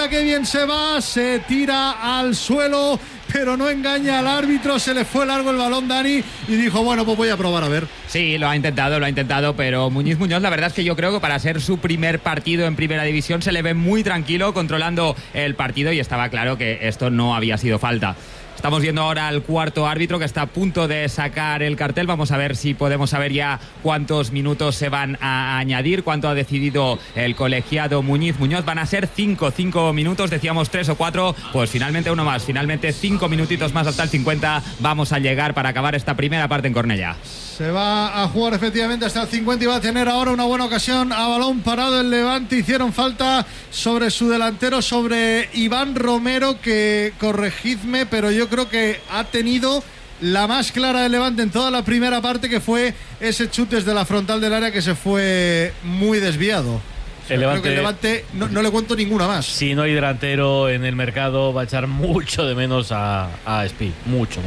Mira qué bien se va, se tira al suelo, pero no engaña al árbitro, se le fue largo el balón, Dani, y dijo, bueno, pues voy a probar a ver. Sí, lo ha intentado, pero Muñiz Muñoz, la verdad es que yo creo que para ser su primer partido en Primera División se le ve muy tranquilo, controlando el partido, y estaba claro que esto no había sido falta. Estamos viendo ahora al cuarto árbitro que está a punto de sacar el cartel. Vamos a ver si podemos saber ya cuántos minutos se van a añadir, cuánto ha decidido el colegiado Muñiz Muñoz. Van a ser 5 minutos, decíamos 3 o 4, pues finalmente uno más. Finalmente 5 minutitos más hasta el 50 vamos a llegar para acabar esta primera parte en Cornellá. Se va a jugar efectivamente hasta el 50 y va a tener ahora una buena ocasión a balón parado el Levante. Hicieron falta sobre su delantero, sobre Iván Romero, que, corregidme, pero yo creo que ha tenido la más clara del Levante en toda la primera parte, que fue ese chute desde la frontal del área que se fue muy desviado. El Levante, creo que el Levante no le cuento ninguna más. Si no hay delantero en el mercado, va a echar mucho de menos a Espí. Mucho.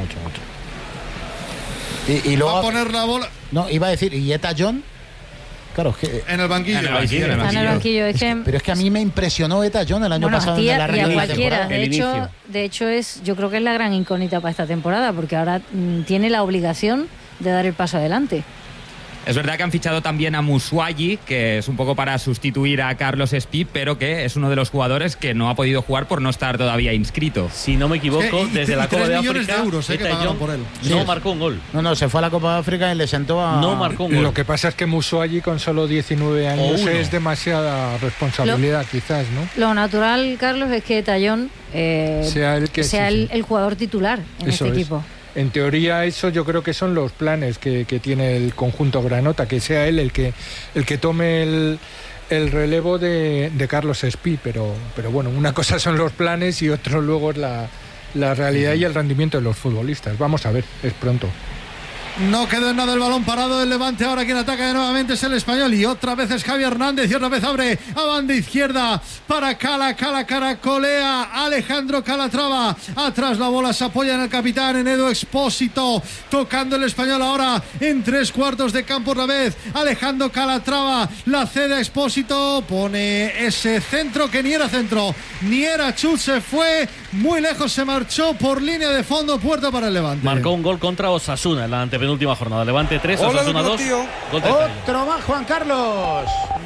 Y luego va a poner la bola. No, iba a decir, ¿y Eta John? Claro, es que en el banquillo. Está en el banquillo. Pero es que a mí me impresionó Eta John el año pasado. Y a en cualquiera. De hecho, yo creo que es la gran incógnita para esta temporada, porque ahora tiene la obligación de dar el paso adelante. Es verdad que han fichado también a Musuayi, que es un poco para sustituir a Carlos Espí, pero que es uno de los jugadores que no ha podido jugar por no estar todavía inscrito. Si no me equivoco, desde la Copa de África, 3 millones de euros que pagaron por él. No marcó un gol. No, se fue a la Copa de África y le sentó a... No marcó un gol. Lo que pasa es que Musuayi con solo 19 años es demasiada responsabilidad, quizás, ¿no? Lo natural, Carlos, es que Tallón sea el jugador titular en este equipo. En teoría, eso yo creo que son los planes que tiene el conjunto granota, que sea él el que tome el relevo de Carlos Espí, pero bueno, una cosa son los planes y otro luego es la realidad y el rendimiento de los futbolistas. Vamos a ver, es pronto. No quedó en nada el balón parado del Levante. Ahora quien ataca nuevamente es el Español. Y otra vez es Javi Hernández. Y otra vez abre a banda izquierda para Cala. Cala caracolea. Alejandro Calatrava. Atrás la bola se apoya en el capitán, en Edu Expósito. Tocando el Español ahora en 3/4 de campo otra vez. Alejandro Calatrava. La cede a Expósito. Pone ese centro que ni era centro, ni era chut. Se fue muy lejos. Se marchó por línea de fondo. Puerta para el Levante. Marcó un gol contra Osasuna en la antepenúltima jornada. Levante 3, Osasuna 2. Otro más, Juan Carlos.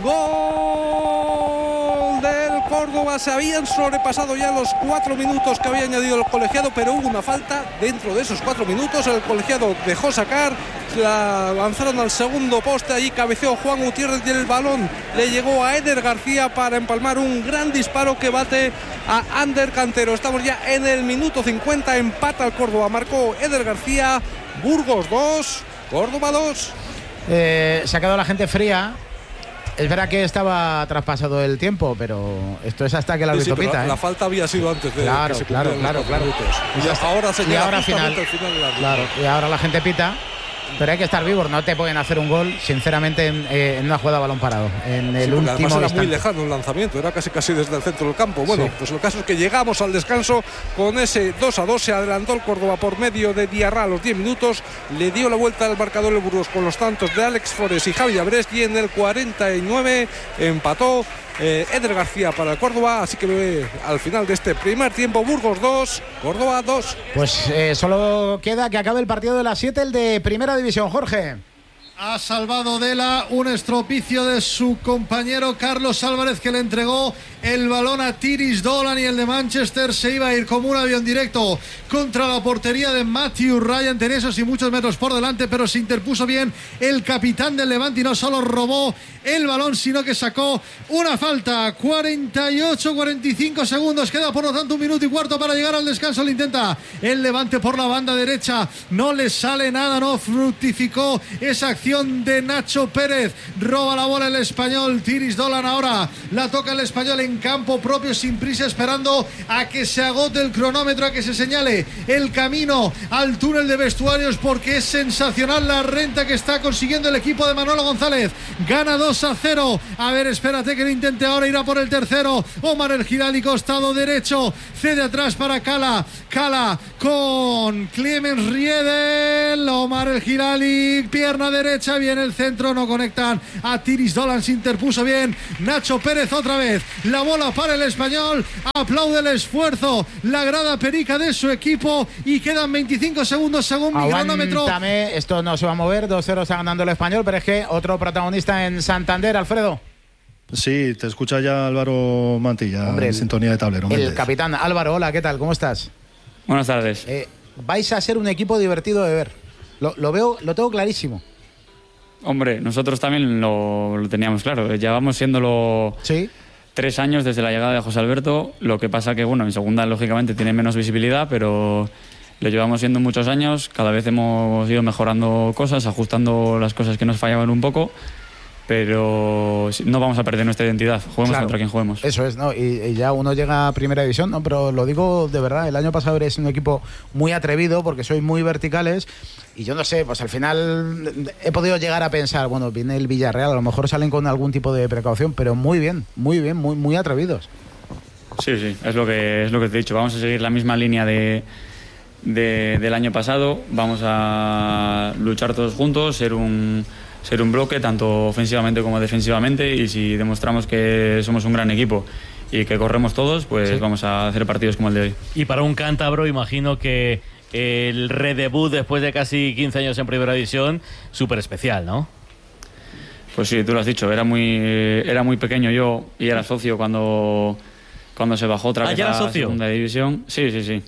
Gol del Córdoba. Se habían sobrepasado ya los 4 minutos que había añadido el colegiado, pero hubo una falta dentro de esos 4 minutos. El colegiado dejó sacar, la lanzaron al segundo poste, allí cabeceó Juan Gutiérrez y el balón le llegó a Eder García para empalmar un gran disparo que bate a Ander Cantero. Estamos ya en el minuto 50, empata el Córdoba, marcó Eder García. Burgos 2, Córdoba 2. Se ha quedado la gente fría. Es verdad que estaba traspasado el tiempo, pero esto es hasta que el árbitro pita. La falta había sido antes de claro. Y ahora se llega final al final del árbitro. Claro, y ahora la gente pita. Pero hay que estar vivos, no te pueden hacer un gol, sinceramente, en una jugada a balón parado. En el último además era instante. muy lejano el lanzamiento, era casi desde el centro del campo. Bueno, pues el caso es que llegamos al descanso con ese 2-2. Se adelantó el Córdoba por medio de Diarra a los 10 minutos. Le dio la vuelta al marcador el Burgos con los tantos de Alex Forés y Javi Abrés. Y en el 49 empató Eder García para el Córdoba. Así que al final de este primer tiempo, Burgos 2, Córdoba 2. Pues solo queda que acabe el partido de las 7, el de Primera División. Jorge. Ha salvado Dela un estropicio de su compañero Carlos Álvarez, que le entregó el balón a Tiris Dolan, y el de Manchester se iba a ir como un avión directo contra la portería de Matthew Ryan. Tenía esos y muchos metros por delante, pero se interpuso bien el capitán del Levante y no solo robó el balón, sino que sacó una falta. 48-45 segundos, queda por lo tanto 1 minuto y cuarto para llegar al descanso. Lo intenta el Levante por la banda derecha, no le sale nada, no fructificó esa acción de Nacho Pérez. Roba la bola el Español. Tiris Dolan ahora la toca el Español en campo propio, sin prisa, esperando a que se agote el cronómetro, a que se señale el camino al túnel de vestuarios, porque es sensacional la renta que está consiguiendo el equipo de Manolo González. Gana 2-0. A ver, espérate que lo intente ahora, irá por el tercero Omar El Hilali, costado derecho, cede atrás para Cala con Clemens Riedel. Omar El Hilali, pierna derecha, viene el centro, no conectan a Tiris Dolan, se interpuso bien Nacho Pérez. Otra vez la la bola para el Español, aplaude el esfuerzo la grada perica de su equipo y quedan 25 segundos según mi cronómetro. Esto no se va a mover, 2-0 está ganando el Español, pero es que otro protagonista en Santander, Alfredo. Sí, te escucha ya Álvaro Mantilla, hombre, en sintonía de tablero. El capitán Álvaro, hola, ¿qué tal? ¿Cómo estás? Buenas tardes. Vais a ser un equipo divertido de ver. Lo tengo clarísimo. Hombre, nosotros también lo teníamos claro. Llevamos siéndolo 3 años desde la llegada de José Alberto. Lo que pasa que, bueno, en segunda, lógicamente, tiene menos visibilidad, pero lo llevamos siendo muchos años. Cada vez hemos ido mejorando cosas, ajustando las cosas que nos fallaban un poco. Pero no vamos a perder nuestra identidad, juguemos contra quien juguemos. Eso es, ¿no? Y ya uno llega a primera división, ¿no? Pero lo digo de verdad, el año pasado eres un equipo muy atrevido porque sois muy verticales y yo no sé, pues al final he podido llegar a pensar, bueno, viene el Villarreal, a lo mejor salen con algún tipo de precaución, pero muy atrevidos. Sí, es lo que te he dicho, vamos a seguir la misma línea del año pasado, vamos a luchar todos juntos, ser un bloque tanto ofensivamente como defensivamente, y si demostramos que somos un gran equipo y que corremos todos, pues vamos a hacer partidos como el de hoy. Y para un cántabro imagino que el redebut después de casi 15 años en primera división, súper especial, ¿no? Pues sí, tú lo has dicho, era muy pequeño yo y era socio cuando se bajó otra vez a segunda división. Sí.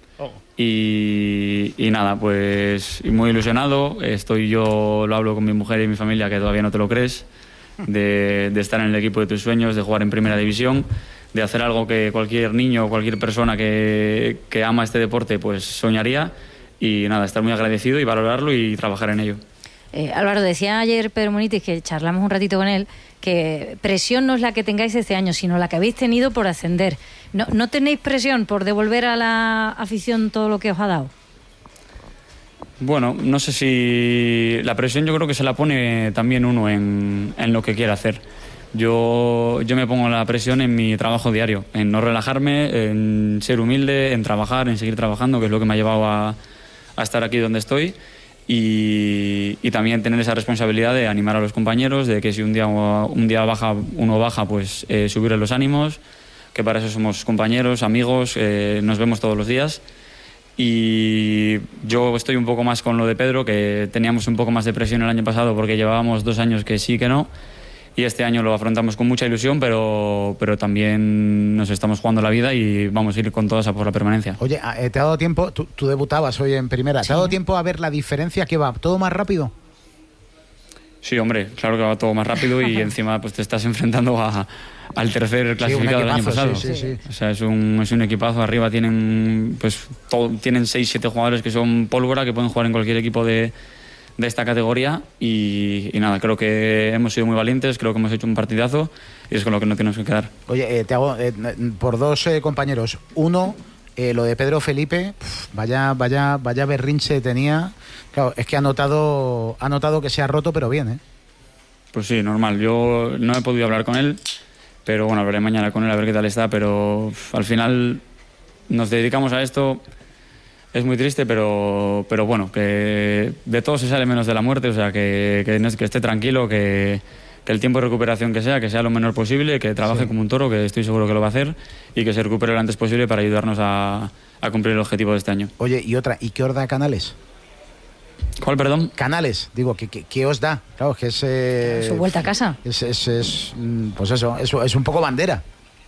Y nada, pues muy ilusionado. Yo lo hablo con mi mujer y mi familia, que todavía no te lo crees, de estar en el equipo de tus sueños, de jugar en primera división, de hacer algo que cualquier niño o cualquier persona que ama este deporte pues soñaría, y nada, estar muy agradecido y valorarlo y trabajar en ello. Álvaro, decía ayer Pedro Munitis, que charlamos un ratito con él, que presión no es la que tengáis este año, sino la que habéis tenido por ascender. ¿No tenéis presión por devolver a la afición todo lo que os ha dado? Bueno, no sé si... La presión yo creo que se la pone también uno en lo que quiere hacer. Yo me pongo la presión en mi trabajo diario, en no relajarme, en ser humilde, en trabajar, en seguir trabajando, que es lo que me ha llevado a estar aquí donde estoy. Y también tener esa responsabilidad de animar a los compañeros, de que si un día uno baja, pues subirle los ánimos, que para eso somos compañeros, amigos, nos vemos todos los días. Y yo estoy un poco más con lo de Pedro, que teníamos un poco más de presión el año pasado porque llevábamos 2 años que sí, que no. Y este año lo afrontamos con mucha ilusión, pero también nos estamos jugando la vida y vamos a ir con todas a por la permanencia. Oye, ¿te ha dado tiempo? Tú debutabas hoy en primera. ¿Te ha dado tiempo a ver la diferencia que va? ¿Todo más rápido? Sí, hombre, claro que va todo más rápido y encima pues te estás enfrentando al tercer clasificado del año pasado. Sí. O sea, es un equipazo. Arriba tienen 6-7 jugadores que son pólvora, que pueden jugar en cualquier equipo de esta categoría y nada, creo que hemos sido muy valientes, creo que hemos hecho un partidazo y es con lo que no tenemos que quedar. Oye, te hago por 2 compañeros. Uno, lo de Pedro Felipe, vaya berrinche tenía. Claro, es que ha notado que se ha roto, pero bien, ¿eh? Pues sí, normal. Yo no he podido hablar con él, pero bueno, hablaré mañana con él a ver qué tal está, pero al final nos dedicamos a esto. Es muy triste, pero bueno, que de todo se sale menos de la muerte, o sea, que esté tranquilo, que el tiempo de recuperación que sea lo menor posible, que trabaje como un toro, que estoy seguro que lo va a hacer, y que se recupere lo antes posible para ayudarnos a cumplir el objetivo de este año. Oye, ¿y qué os da Canales? ¿Cuál, perdón? Canales, digo, ¿qué os da? Claro, que es... su vuelta a casa. Pues eso, es un poco bandera.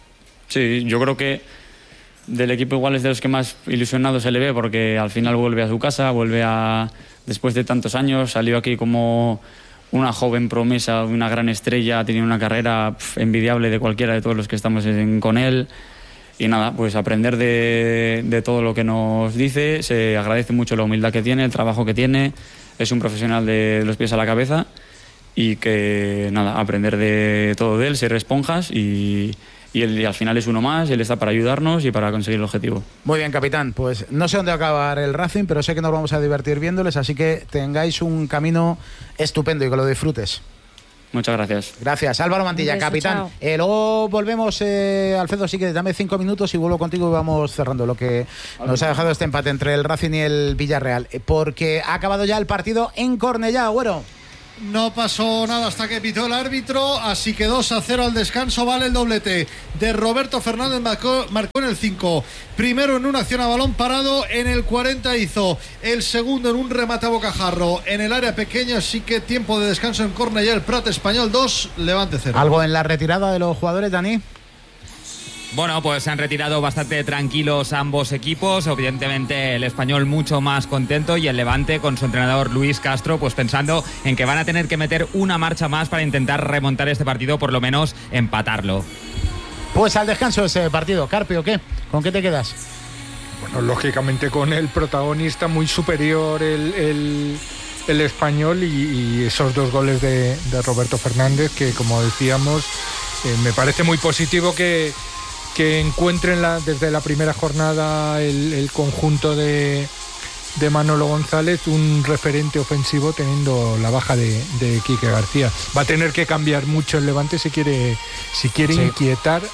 Sí, yo creo que del equipo igual es de los que más ilusionado se le ve, porque al final vuelve a su casa, después de tantos años, salió aquí como una joven promesa, una gran estrella, tiene una carrera envidiable de cualquiera de todos los que estamos con él. Y nada, pues aprender de todo lo que nos dice, se agradece mucho la humildad que tiene, el trabajo que tiene, es un profesional de los pies a la cabeza, y que nada, aprender de todo de él, ser esponjas y al final es uno más, y él está para ayudarnos y para conseguir el objetivo. Muy bien, capitán, pues no sé dónde va a acabar el Racing, pero sé que nos vamos a divertir viéndoles, así que tengáis un camino estupendo y que lo disfrutes. Muchas gracias. Gracias, Álvaro Mantilla, capitán. Luego volvemos, Alfredo, sí que dame 5 minutos y vuelvo contigo y vamos cerrando lo que nos ha dejado este empate entre el Racing y el Villarreal, porque ha acabado ya el partido en Cornellá, Agüero. No pasó nada hasta que pitó el árbitro, así que 2-0 al descanso. Vale el doblete de Roberto Fernández, marcó en el 5. Primero en una acción a balón parado, en el 40 hizo el segundo en un remate a bocajarro en el área pequeña, así que tiempo de descanso en Cornellà. El Prat Español 2, Levante 0. ¿Algo en la retirada de los jugadores, Dani? Bueno, pues se han retirado bastante tranquilos ambos equipos. Evidentemente el Español mucho más contento y el Levante con su entrenador Luis Castro pues pensando en que van a tener que meter una marcha más para intentar remontar este partido, por lo menos empatarlo. Pues al descanso ese partido. Carpio, ¿qué? ¿Con qué te quedas? Bueno, lógicamente con el protagonista muy superior el Español y esos 2 goles de Roberto Fernández que, como decíamos, me parece muy positivo que encuentren desde la primera jornada el conjunto de Manolo González un referente ofensivo, teniendo la baja de Quique García. Va a tener que cambiar mucho el Levante si quiere inquietar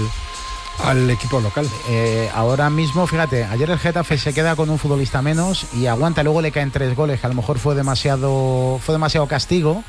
al equipo local. Ahora mismo, fíjate, ayer el Getafe se queda con un futbolista menos y aguanta, luego le caen 3 goles, que a lo mejor fue demasiado castigo.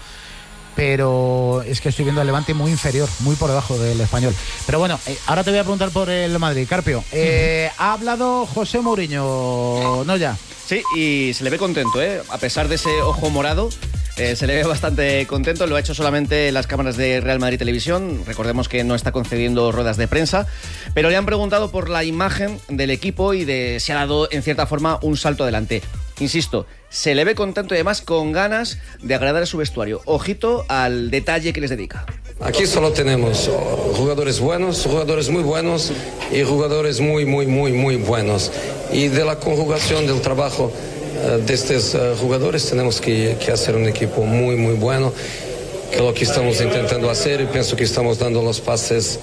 Pero es que estoy viendo al Levante muy inferior, muy por debajo del Español. Pero bueno, ahora te voy a preguntar por el Madrid. Carpio, ha hablado José Mourinho, ¿no ya? Sí, y se le ve contento, a pesar de ese ojo morado. Se le ve bastante contento, lo ha hecho solamente en las cámaras de Real Madrid Televisión. Recordemos que no está concediendo ruedas de prensa, pero le han preguntado por la imagen del equipo y de si ha dado en cierta forma un salto adelante. Insisto, se le ve contento y además con ganas de agradar a su vestuario. Ojito al detalle que les dedica. Aquí solo tenemos jugadores buenos, jugadores muy buenos y jugadores muy buenos. Y de la conjugación del trabajo de estos jugadores tenemos que hacer un equipo muy bueno, que es lo que estamos intentando hacer, y pienso que estamos dando los pases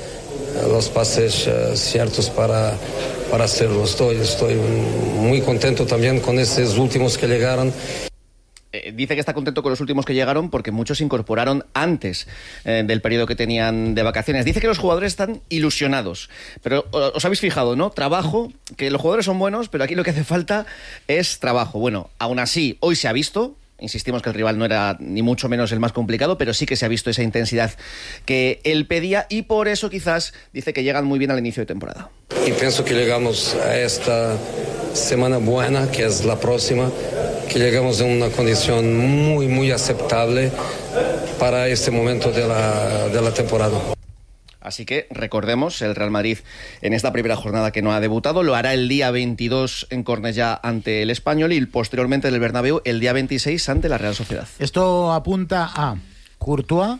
ciertos para hacerlo. Estoy muy contento también con esos últimos que llegaron. Dice que está contento con los últimos que llegaron porque muchos se incorporaron antes del periodo que tenían de vacaciones. Dice que los jugadores están ilusionados, pero os habéis fijado, ¿no? Trabajo, que los jugadores son buenos, pero aquí lo que hace falta es trabajo. Bueno, aún así, hoy se ha visto. Insistimos que el rival no era ni mucho menos el más complicado, pero sí que se ha visto esa intensidad que él pedía, y por eso quizás dice que llegan muy bien al inicio de temporada. Y pienso que llegamos a esta semana buena, que es la próxima, que llegamos en una condición muy aceptable para este momento de la temporada. Así que recordemos, el Real Madrid en esta primera jornada que no ha debutado lo hará el día 22 en Cornellà ante el Español y posteriormente en el Bernabéu el día 26 ante la Real Sociedad. Esto apunta a Courtois.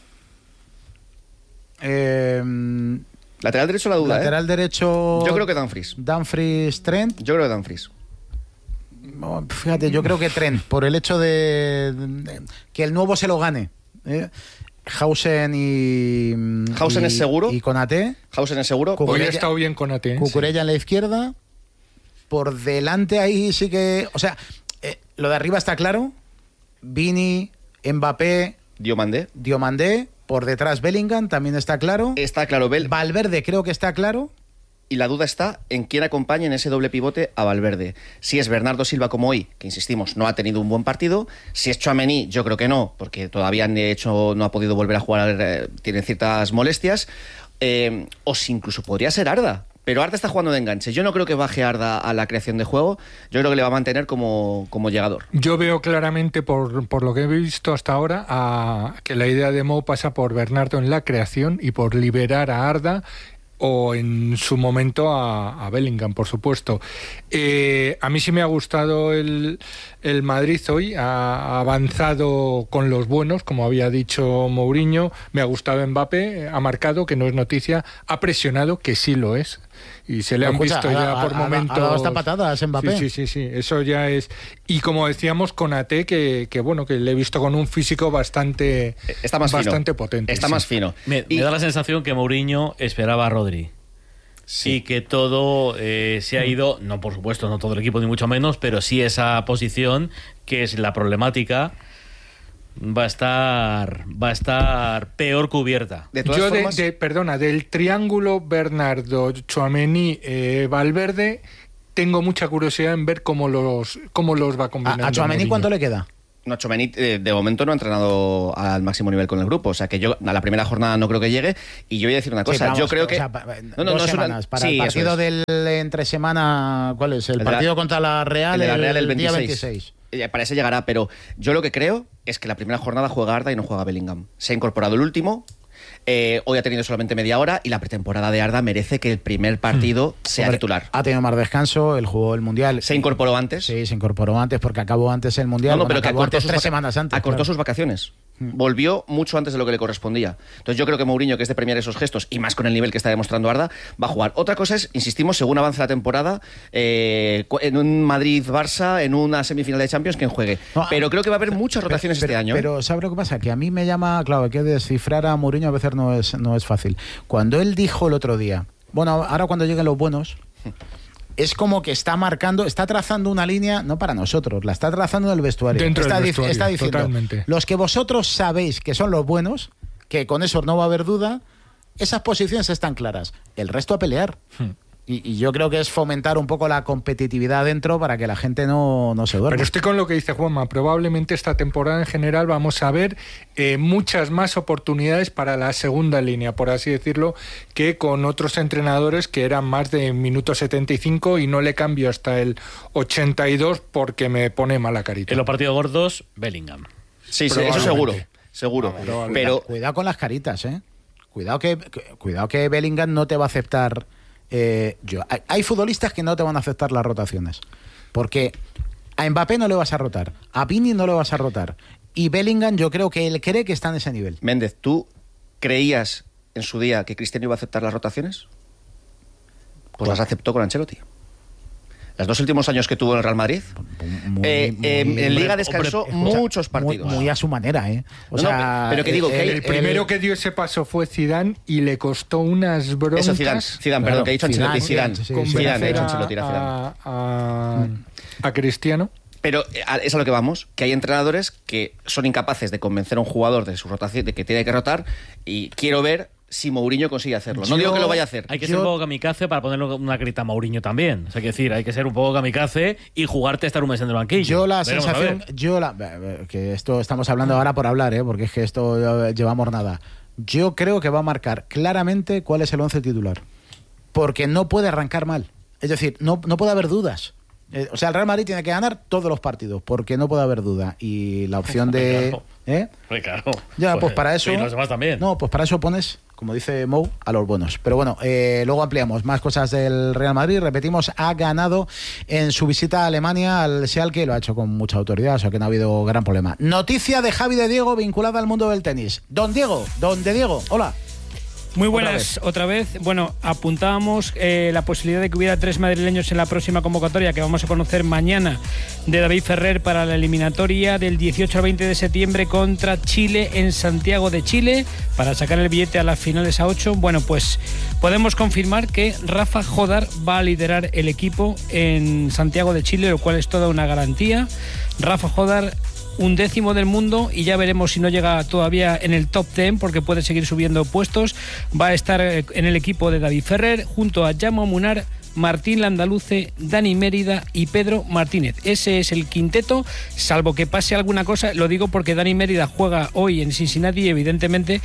Lateral derecho la duda. Lateral derecho. Yo creo que Dumfries. Dumfries, Trent. Yo creo que Dumfries. Fíjate, yo creo que Trent, por el hecho de que el nuevo se lo gane. Hausen es seguro. Y Konaté. Hausen es seguro. Hoy ha estado bien Konaté. Cucurella en la izquierda. Por delante ahí sí que... O sea, lo de arriba está claro. Vini, Mbappé... Diomandé. Por detrás Bellingham también está claro. Está claro. Valverde creo que está claro. Y la duda está en quién acompaña en ese doble pivote a Valverde. Si es Bernardo Silva como hoy, que insistimos, no ha tenido un buen partido. Si es Tchouaméni, yo creo que no, porque todavía de hecho no ha podido volver a jugar, tiene ciertas molestias. O si incluso podría ser Arda. Pero Arda está jugando de enganche. Yo no creo que baje Arda a la creación de juego. Yo creo que le va a mantener como llegador. Yo veo claramente, por lo que he visto hasta ahora, que la idea de Mo pasa por Bernardo en la creación y por liberar a Arda, o en su momento a Bellingham, por supuesto. A mí sí me ha gustado el Madrid hoy, ha avanzado con los buenos, como había dicho Mourinho. Me ha gustado Mbappé, ha marcado, que no es noticia, ha presionado, que sí lo es, y se le han visto ya por momentos. Ha dado hasta patadas Mbappé. Sí, eso ya es. Y como decíamos, Konaté, que bueno, que le he visto con un físico bastante potente. Está más fino. Me da la sensación que Mourinho esperaba a Rodri. Sí. Y que todo se ha ido, no, por supuesto, no todo el equipo ni mucho menos, pero sí esa posición que es la problemática va a estar peor cubierta. Del triángulo Bernardo, Tchouaméni, Valverde, tengo mucha curiosidad en ver cómo los va combinando. ¿A Tchouaméni cuánto le queda? No, Tchouaméni de momento no ha entrenado al máximo nivel con el grupo, o sea que yo a la primera jornada no creo que llegue, y yo voy a decir una cosa, yo creo que... Dos semanas, para el partido del entre semana, ¿cuál es? El partido contra la Real, el día 26. Para ese llegará, pero yo lo que creo es que la primera jornada juega Arda y no juega Bellingham. Se ha incorporado el último, hoy ha tenido solamente media hora, y la pretemporada de Arda merece que el primer partido sea titular. Ha tenido más descanso, él jugó el Mundial. ¿Se incorporó antes? Sí, se incorporó antes porque acabó antes el Mundial. No, pero que acortó 3 semanas antes. Acortó sus vacaciones. Volvió mucho antes de lo que le correspondía. Entonces yo creo que Mourinho, que es de premiar esos gestos, y más con el nivel que está demostrando Arda, va a jugar. Otra cosa es, insistimos, según avance la temporada, en un Madrid-Barça, en una semifinal de Champions, quien juegue. Pero creo que va a haber muchas rotaciones este año. Pero ¿sabes lo que pasa? Que a mí me llama, claro, que descifrar a Mourinho a veces no es fácil. Cuando él dijo el otro día, bueno, ahora cuando lleguen los buenos... Es como que está trazando una línea, no para nosotros, la está trazando en el vestuario. Está diciendo, totalmente. Los que vosotros sabéis que son los buenos, que con eso no va a haber duda, esas posiciones están claras. El resto a pelear. Y yo creo que es fomentar un poco la competitividad dentro para que la gente no se duerma. Pero estoy con lo que dice Juanma. Probablemente esta temporada en general vamos a ver muchas más oportunidades para la segunda línea, por así decirlo, que con otros entrenadores que eran más de minuto 75 y no le cambio hasta el 82 porque me pone mala carita. En los partidos gordos, Bellingham. Sí, eso seguro. Pero cuidado con las caritas, ¿eh? Cuidado que Bellingham no te va a aceptar. Hay futbolistas que no te van a aceptar las rotaciones, porque a Mbappé no le vas a rotar, a Vini no le vas a rotar, y Bellingham yo creo que él cree que está en ese nivel. Méndez, ¿tú creías en su día que Cristiano iba a aceptar las rotaciones? Pues las aceptó con Ancelotti. Los 2 últimos años que tuvo en el Real Madrid, en Liga descansó muchos partidos. Muy a su manera, ¿eh? Pero que digo que el primero que dio ese paso fue Zidane y le costó unas broncas. Eso, Zidane, perdón, que he dicho Ancelotti. Zidane, a Cristiano. Pero es a lo que vamos, que hay entrenadores que son incapaces de convencer a un jugador de su rotación, de que tiene que rotar, y quiero ver si Mourinho consigue hacerlo. No digo que lo vaya a hacer. Hay que ser un poco kamikaze para ponerle una grita a Mourinho también. O sea, hay que ser un poco kamikaze y jugarte a estar un mes en el banquillo. Yo la sensación, que esto estamos hablando ahora por hablar, porque es que esto llevamos nada. Yo creo que va a marcar claramente cuál es el 11 titular, porque no puede arrancar mal. Es decir, no puede haber dudas. O sea, el Real Madrid tiene que ganar todos los partidos, porque no puede haber duda. Y la opción de... Claro. Ya, pues para eso... Y los demás también. No, pues para eso pones, como dice Mou, a los buenos. Pero bueno, luego ampliamos más cosas del Real Madrid. Repetimos, ha ganado en su visita a Alemania al Schalke, y lo ha hecho con mucha autoridad, o sea que no ha habido gran problema. Noticia de Javi de Diego vinculada al mundo del tenis. Don de Diego, hola. Muy buenas, otra vez. Bueno, apuntábamos la posibilidad de que hubiera 3 madrileños en la próxima convocatoria que vamos a conocer mañana de David Ferrer para la eliminatoria del 18 al 20 de septiembre contra Chile en Santiago de Chile para sacar el billete a las finales a 8. Bueno, pues podemos confirmar que Rafa Jodar va a liderar el equipo en Santiago de Chile, lo cual es toda una garantía. Rafa Jodar, 11º del mundo, y ya veremos si no llega todavía en el top 10 porque puede seguir subiendo puestos. Va a estar en el equipo de David Ferrer junto a Jaume Munar, Martín Landaluce, Dani Mérida y Pedro Martínez. Ese es el quinteto, salvo que pase alguna cosa. Lo digo porque Dani Mérida juega hoy en Cincinnati y evidentemente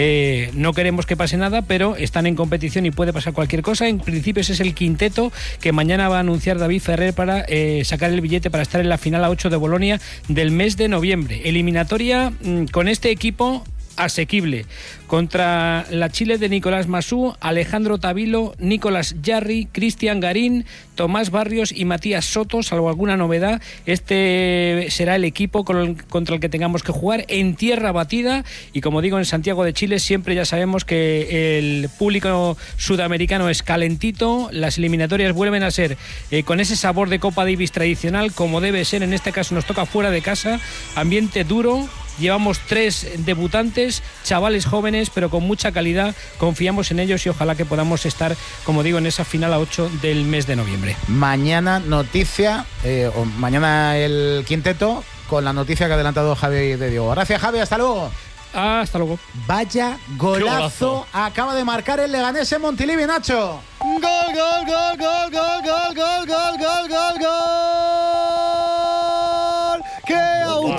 no queremos que pase nada, pero están en competición y puede pasar cualquier cosa. En principio ese es el quinteto que mañana va a anunciar David Ferrer para sacar el billete para estar en la final a 8 de Bolonia del mes de noviembre. Eliminatoria con este equipo asequible contra la Chile de Nicolás Masú, Alejandro Tavilo, Nicolás Jarry, Cristian Garín, Tomás Barrios y Matías Soto, salvo alguna novedad. Este será el equipo contra el que tengamos que jugar en tierra batida, y como digo, en Santiago de Chile siempre ya sabemos que el público sudamericano es calentito. Las eliminatorias vuelven a ser con ese sabor de Copa Davis tradicional, como debe ser. En este caso nos toca fuera de casa, ambiente duro. Llevamos 3 debutantes, chavales jóvenes, pero con mucha calidad. Confiamos en ellos y ojalá que podamos estar, como digo, en esa final a 8 del mes de noviembre. Mañana noticia, mañana el quinteto, con la noticia que ha adelantado Javi de Diego. Gracias, Javi, hasta luego. Hasta luego. Vaya golazo acaba de marcar el Leganés en Montilivi, Nacho. Gol, gol, gol, gol, gol, gol, gol, gol, gol, gol, gol. ¡Qué auténtico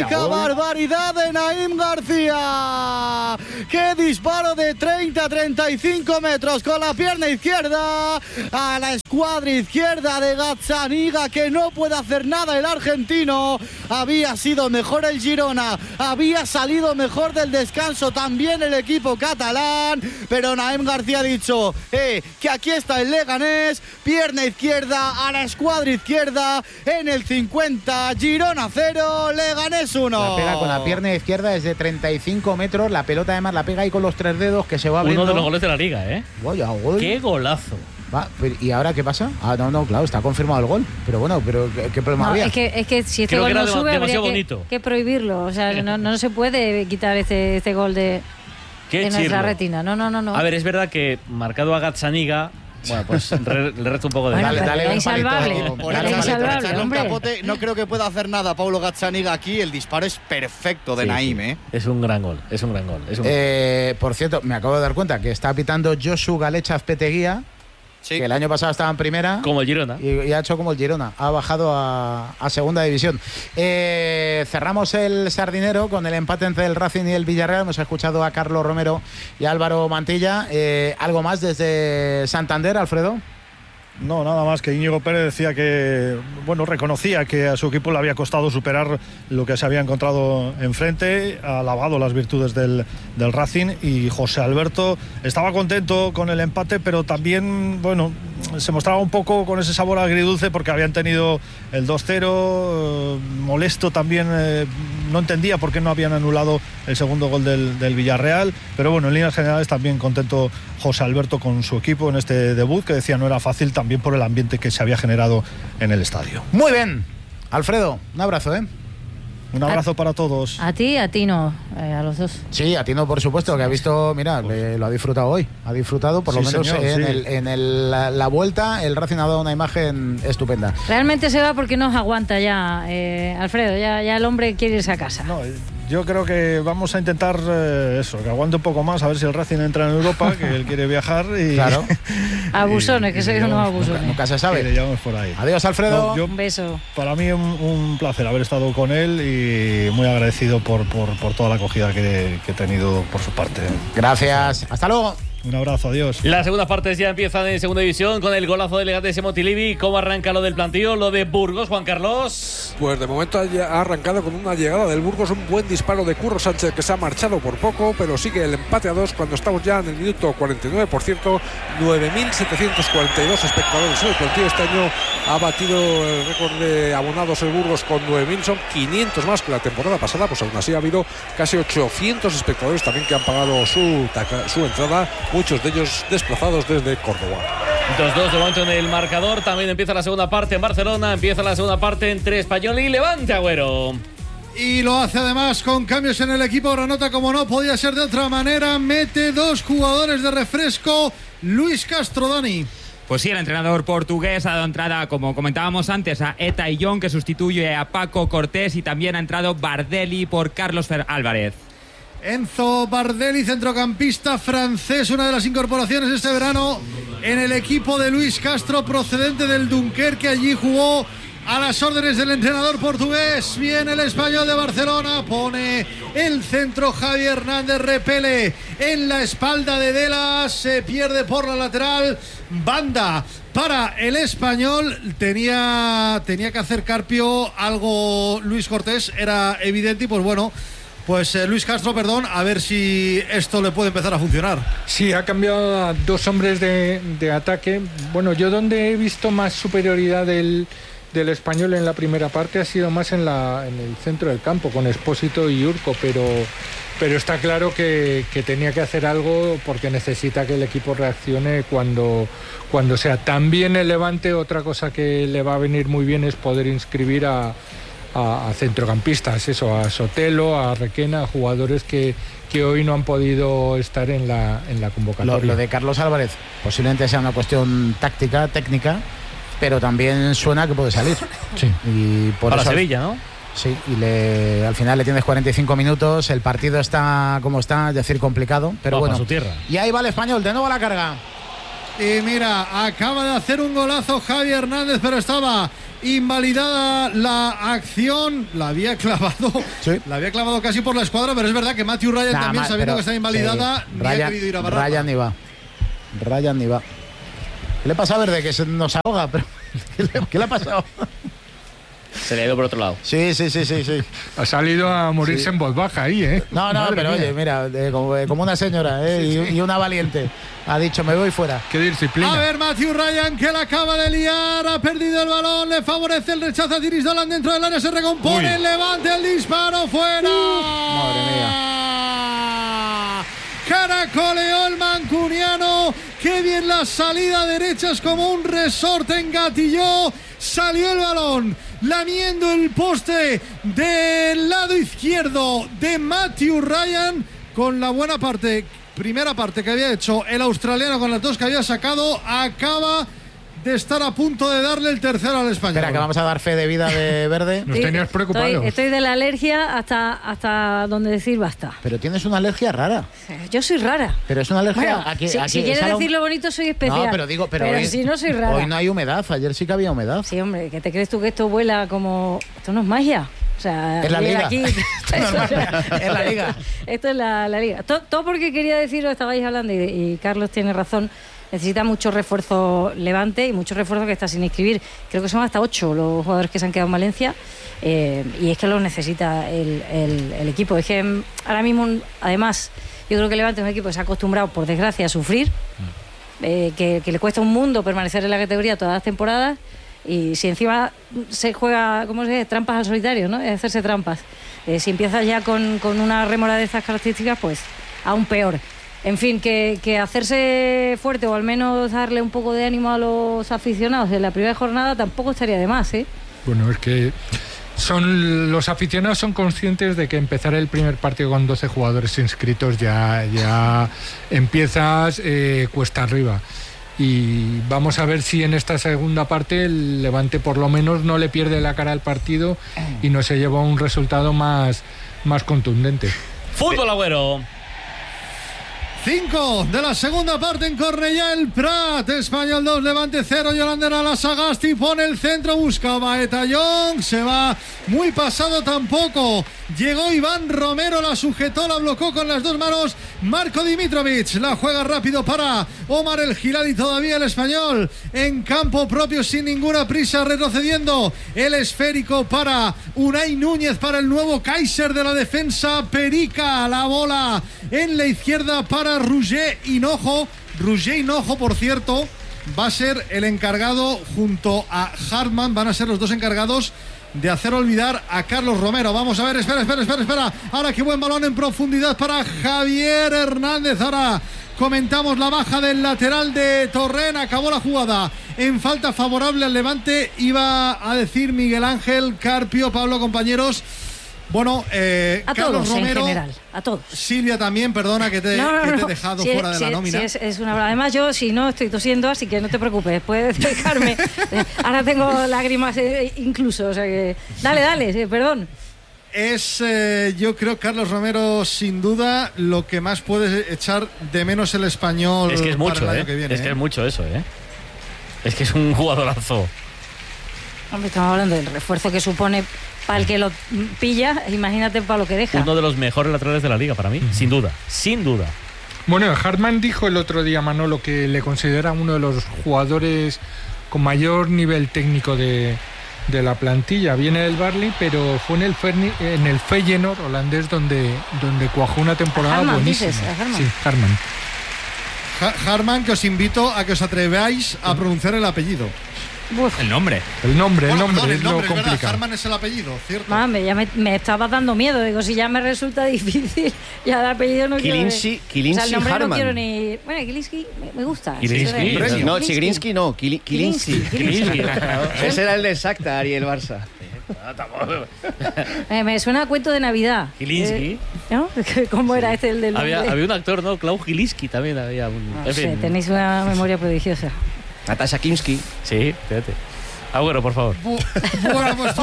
Vaya barbaridad de Naim García! ¡Qué disparo de 30-35 metros con la pierna izquierda a la escuadra izquierda de Gazzaniga, que no puede hacer nada el argentino! Había sido mejor el Girona, había salido mejor del descanso también el equipo catalán, pero Naim García ha dicho que aquí está el Leganés, pierna izquierda a la escuadra izquierda en el 50, Girona 0, Leganés 1. La pega con la pierna izquierda desde 35 metros, la pelota además la pega ahí con los 3 dedos, que se va abriendo. Uno de los goles de la liga, ¿eh? Vaya gol. ¡Qué golazo! ¿Y ahora qué pasa? No, claro, está confirmado el gol. Pero bueno, ¿qué problema había? Es que si este gol no sube, habría que prohibirlo. O sea, no se puede quitar este gol de nuestra retina. No. A ver, es verdad que marcado a Gazzaniga, bueno, pues le resta un poco de... Dale, insalvable. Por echarle un capote, no creo que pueda hacer nada Paulo Gazzaniga aquí. El disparo es perfecto de Naim, ¿eh? Es un gran gol, Por cierto, me acabo de dar cuenta que está pitando Josu Galecha Azpeteguía, que el año pasado estaba en primera. Como el Girona. Y ha hecho como el Girona. Ha bajado a segunda división. Cerramos el Sardinero con el empate entre el Racing y el Villarreal. Hemos escuchado a Carlos Romero y a Álvaro Mantilla. ¿Algo más desde Santander, Alfredo? No, nada más que Íñigo Pérez decía que, reconocía que a su equipo le había costado superar lo que se había encontrado enfrente, ha alabado las virtudes del Racing, y José Alberto estaba contento con el empate, pero también, se mostraba un poco con ese sabor agridulce porque habían tenido el 2-0, molesto también, no entendía por qué no habían anulado el segundo gol del Villarreal, pero bueno, en líneas generales también contento José Alberto con su equipo en este debut, que decía no era fácil, también por el ambiente que se había generado en el estadio. Muy bien, Alfredo, un abrazo, Un abrazo para todos. A ti no, a los dos. Sí, a ti no, por supuesto, que ha visto, mira, lo ha disfrutado hoy. Ha disfrutado, por lo menos señor, en la vuelta, el Racing ha dado una imagen estupenda. Realmente se va porque no os aguanta ya, Alfredo, ya el hombre quiere irse a casa. No, yo creo que vamos a intentar que aguante un poco más, a ver si el Racing entra en Europa, que él quiere viajar y... Claro. Abusones, que sois unos abusones. Nunca se sabe. Le llevamos por ahí. Adiós, Alfredo. Un beso. Para mí un placer haber estado con él y muy agradecido por toda la acogida que he tenido por su parte. Gracias. Hasta luego. Un abrazo, adiós. Las segundas partes ya empiezan en segunda división con el golazo de Leganés de Montilivi. ¿Cómo arranca lo del plantío, lo de Burgos, Juan Carlos? Pues de momento ha arrancado con una llegada del Burgos, un buen disparo de Curro Sánchez, que se ha marchado por poco, pero sigue el empate a 2 cuando estamos ya en el minuto 49. Por cierto, 9.742 espectadores en el plantío. Este año ha batido el récord de abonados el Burgos con 9.000, son 500 más que la temporada pasada. Pues aún así ha habido casi 800 espectadores también que han pagado su entrada, muchos de ellos desplazados desde Córdoba. 2-2 de momento en el marcador. También empieza la segunda parte en Barcelona, empieza la segunda parte entre Español y Levante, Agüero. Y lo hace además con cambios en el equipo granota, como no podía ser de otra manera. Mete 2 jugadores de refresco, Luis Castro, Dani. Pues sí, el entrenador portugués ha dado entrada, como comentábamos antes, a Eta Illón, que sustituye a Paco Cortés, y también ha entrado Bardelli por Carlos Álvarez. Enzo Bardelli, centrocampista francés, una de las incorporaciones este verano en el equipo de Luis Castro, procedente del Dunkerque. Allí jugó a las órdenes del entrenador portugués. Viene el Español de Barcelona, pone el centro Javi Hernández, repele en la espalda de Delas, se pierde por la lateral, banda para el Español. Tenía que hacer Carpio algo Luis Cortés, era evidente, y pues Luis Castro, a ver si esto le puede empezar a funcionar. Sí, ha cambiado a 2 hombres de ataque. Bueno, yo donde he visto más superioridad del Español en la primera parte ha sido más en el centro del campo, con Expósito y Urco, pero está claro que tenía que hacer algo porque necesita que el equipo reaccione cuando sea. También el Levante, otra cosa que le va a venir muy bien es poder inscribir a centrocampistas, a Sotelo, a Requena, a jugadores que hoy no han podido estar en la convocatoria. Lo de Carlos Álvarez posiblemente sea una cuestión técnica, pero también suena que puede salir. Sí. Y por para eso, Sevilla, ¿no? Sí, y al final le tienes 45 minutos, el partido está como está, es decir, complicado, pero bueno. Su tierra. Y ahí va el Español, de nuevo a la carga. Y mira, acaba de hacer un golazo Javi Hernández, pero estaba invalidada la acción. La había clavado casi por la escuadra, pero es verdad que Matthew Ryan también, sabiendo que está invalidada, ni ha querido ir a barrar. Ryan ni va. ¿Qué le pasa a Verde? Que se nos ahoga. Pero ¿qué le ha pasado? Se le ha ido por otro lado. Sí. Ha salido a morirse en voz baja ahí, ¿eh? No, pero mía. Oye, mira, como una señora, y una valiente. Ha dicho, me voy fuera. Qué disciplina. A ver, Matthew Ryan, que la acaba de liar, ha perdido el balón, le favorece el rechazo a Tyris Dolan dentro del área, se recompone, el levante, el disparo, fuera. Madre mía. Caracoleó el mancuniano, qué bien la salida derecha, es como un resorte, engatilló, salió el balón, lamiendo el poste del lado izquierdo de Matthew Ryan, con la buena primera parte que había hecho el australiano con las dos que había sacado, acaba de estar a punto de darle el tercero al español. Espera, que vamos a dar fe de vida de Verde. Nos tenías preocupados. Estoy de la alergia hasta donde decir basta. Pero tienes una alergia rara. Yo soy rara. Pero es una alergia... Bueno, aquí, si quieres decirlo bonito, soy especial. No, pero digo... Pero hoy, si no, soy rara. Hoy no hay humedad. Ayer sí que había humedad. Sí, hombre, ¿qué te crees tú que esto vuela como...? Esto no es magia. O sea, es la liga. Aquí, es la liga. Esto es la liga. Todo porque quería decirlo, estabais hablando, y Carlos tiene razón. Necesita mucho refuerzo Levante y mucho refuerzo que está sin inscribir. Creo que son hasta 8 los jugadores que se han quedado en Valencia, y es que los necesita el equipo. Es que ahora mismo, además, yo creo que Levante es un equipo que se ha acostumbrado, por desgracia, a sufrir, que le cuesta un mundo permanecer en la categoría todas las temporadas, y si encima se juega, ¿cómo se dice? Trampas al solitario, ¿no? Es hacerse trampas. Si empiezas ya con una rémora de estas características, pues aún peor. En fin, que hacerse fuerte o al menos darle un poco de ánimo a los aficionados en la primera jornada tampoco estaría de más, ¿eh? Bueno, es que los aficionados son conscientes de que empezar el primer partido con 12 jugadores inscritos ya empiezas cuesta arriba. Y vamos a ver si en esta segunda parte el Levante por lo menos no le pierde la cara al partido y no se lleva un resultado más contundente. Fútbol, Agüero. 5 de la segunda parte en Cornellà el Prat. Español 2, Levante 0. Yolander a la Sagasti, pone el centro, busca Baeta Young, se va muy pasado, tampoco llegó Iván Romero, la sujetó, la bloqueó con las dos manos Marco Dimitrovic, la juega rápido para Omar El Giladi, todavía el español en campo propio sin ninguna prisa, retrocediendo el esférico para Unai Núñez, para el nuevo Kaiser de la defensa Perica, la bola en la izquierda para Roger Hinojo. Roger Hinojo, por cierto, va a ser el encargado junto a Hartmann, van a ser los dos encargados de hacer olvidar a Carlos Romero. Vamos a ver, espera. Ahora qué buen balón en profundidad para Javier Hernández. Ahora comentamos la baja del lateral de Torrent. Acabó la jugada en falta favorable al Levante. Iba a decir Miguel Ángel Carpio, Pablo, compañeros. Bueno, a Carlos todos Romero, en general, a todos. Silvia también, perdona que te he dejado fuera de la nómina. Es una broma. Además, yo si no estoy tosiendo, así que no te preocupes, puedes dejarme. Ahora tengo lágrimas incluso, o sea que... Dale, perdón. Es, yo creo, Carlos Romero, sin duda, lo que más puede echar de menos el español. Es que es mucho, para el año que viene, es que es mucho eso, Es que es un jugadorazo. Hombre, estamos hablando del refuerzo que supone para el que lo pilla, imagínate para lo que deja. Uno de los mejores laterales de la liga para mí, sin duda. Bueno, Hartmann dijo el otro día, Manolo, que le considera uno de los jugadores con mayor nivel técnico de la plantilla. Viene del Barley, pero fue en el Feyenoord holandés donde cuajó una temporada buenísima. Sí, Hartmann. Hartmann, que os invito a que os atreváis a pronunciar el apellido. Uf. El nombre es lo complicado. Hartmann es el apellido, ¿cierto? Mame, ya me estaba dando miedo. Digo, si ya me resulta difícil, ya el apellido no quiero. Kilinski el nombre Hartmann. No quiero ni... Bueno, Kilinski me gusta. No, Chigrinsky no, Kilinski. Ese era el de Shakhtar y el Barça. Me suena a cuento de Navidad. Kilinski. ¿No? ¿Cómo era este el del nombre? Había un actor, ¿no? Klaus Kilinski también había un... No sé, tenéis una memoria prodigiosa. Natasha Kinski. Sí, espérate. Agüero, por favor. Bueno, pues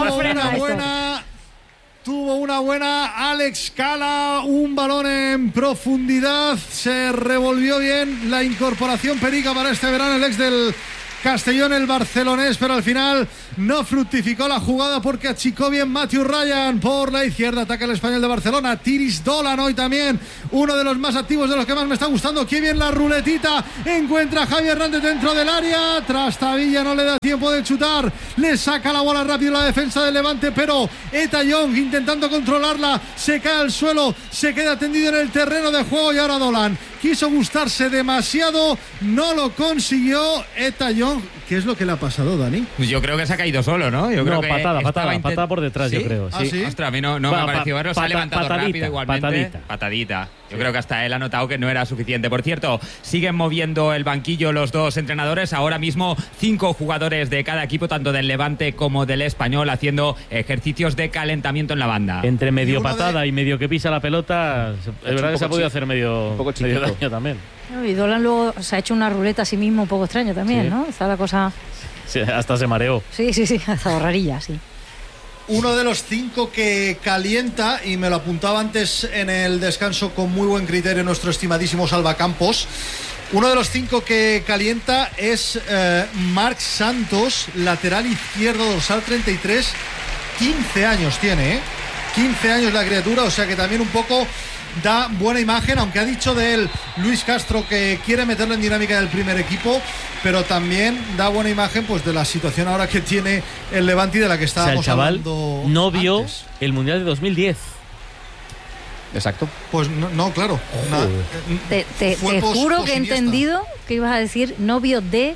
tuvo una buena Alex Cala, un balón en profundidad, se revolvió bien la incorporación Perica para este verano, el ex del Castellón el barcelonés, pero al final no fructificó la jugada porque achicó bien Matthew Ryan por la izquierda. Ataca el español de Barcelona, Tiris Dolan hoy también, uno de los más activos, de los que más me está gustando. Qué bien la ruletita, encuentra a Javi Hernández dentro del área, Trastavilla no le da tiempo de chutar, le saca la bola rápido la defensa del Levante, pero Eta Young intentando controlarla, se cae al suelo, se queda tendido en el terreno de juego y ahora Dolan quiso gustarse demasiado, no lo consiguió. Eta Young, ¿qué es lo que le ha pasado, Dani? Pues yo creo que se ha caído solo, ¿no? Yo creo que patada por detrás, ¿sí? yo creo. ¿Ah, sí? Ostras, a mí no me ha parecido verlo, se ha levantado rápido igualmente. Patadita. Yo creo que hasta él ha notado que no era suficiente. Por cierto, siguen moviendo el banquillo los dos entrenadores. Ahora mismo 5 jugadores de cada equipo, tanto del Levante como del Español, haciendo ejercicios de calentamiento en la banda. Entre medio patada y medio que pisa la pelota, es verdad que se ha podido hacer medio daño también. Y Dolan luego se ha hecho una ruleta a sí mismo un poco extraña también, sí. ¿no? Está la cosa... Sí, hasta se mareó. Sí, ha estado rarilla, sí. Uno de los 5 que calienta, y me lo apuntaba antes en el descanso con muy buen criterio nuestro estimadísimo Salvacampos, uno de los 5 que calienta es Marc Santos, lateral izquierdo, dorsal 33, 15 años tiene, ¿eh? 15 años la criatura, o sea que también un poco da buena imagen, aunque ha dicho de él Luis Castro que quiere meterlo en dinámica del primer equipo, pero también da buena imagen pues de la situación ahora que tiene el Levante y de la que estábamos hablando. El chaval no vio el Mundial de 2010. Exacto. Pues no, claro. Te juro que he entendido que ibas a decir novio de...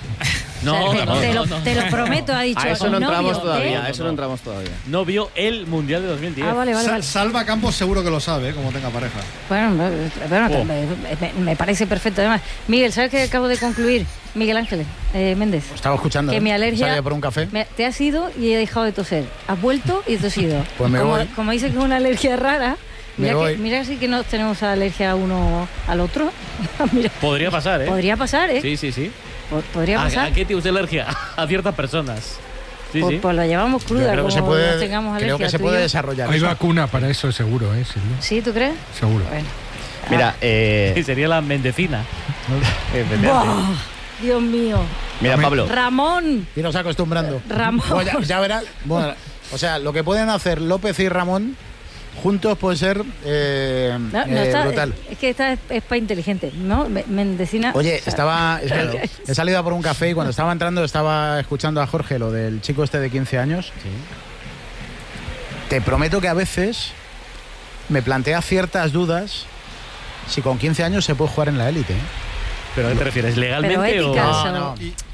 Te lo prometo, ha dicho. A eso no entramos todavía. No vio el Mundial de 2010. Ah, vale. Salva Campos seguro que lo sabe, como tenga pareja. Bueno, me parece perfecto. Además, Miguel, ¿sabes qué acabo de concluir? Miguel Ángel Méndez. Estaba escuchando. Que mi alergia... ¿Salía por un café? Te has ido y he dejado de toser. Has vuelto y he tosido. Pues me voy. Como dice que es una alergia rara... Mira así que no tenemos alergia uno al otro. Mira. Podría pasar, ¿eh? Podría pasar, ¿eh? Sí. Podría pasar. ¿A qué tiene usted alergia? A ciertas personas. Sí. Pues la llevamos cruda, como no tengamos alergia. Creo que se puede desarrollar. Hay vacuna para eso, seguro, ¿eh? ¿Sí, tú crees? Seguro. Bueno. Mira, sería la mendecina. Dios mío. Mira, Pablo. Ramón. Y nos acostumbrando. Ramón. Bueno, ya verás. Bueno, o sea, lo que pueden hacer López y Ramón juntos puede ser brutal. Es que esta es para inteligente, ¿no? Mendecina. Oye, he salido a por un café y cuando estaba entrando estaba escuchando a Jorge lo del chico este de 15 años. Sí. Te prometo que a veces me plantea ciertas dudas si con 15 años se puede jugar en la élite. ¿Pero a qué te refieres? ¿Legalmente o...? No.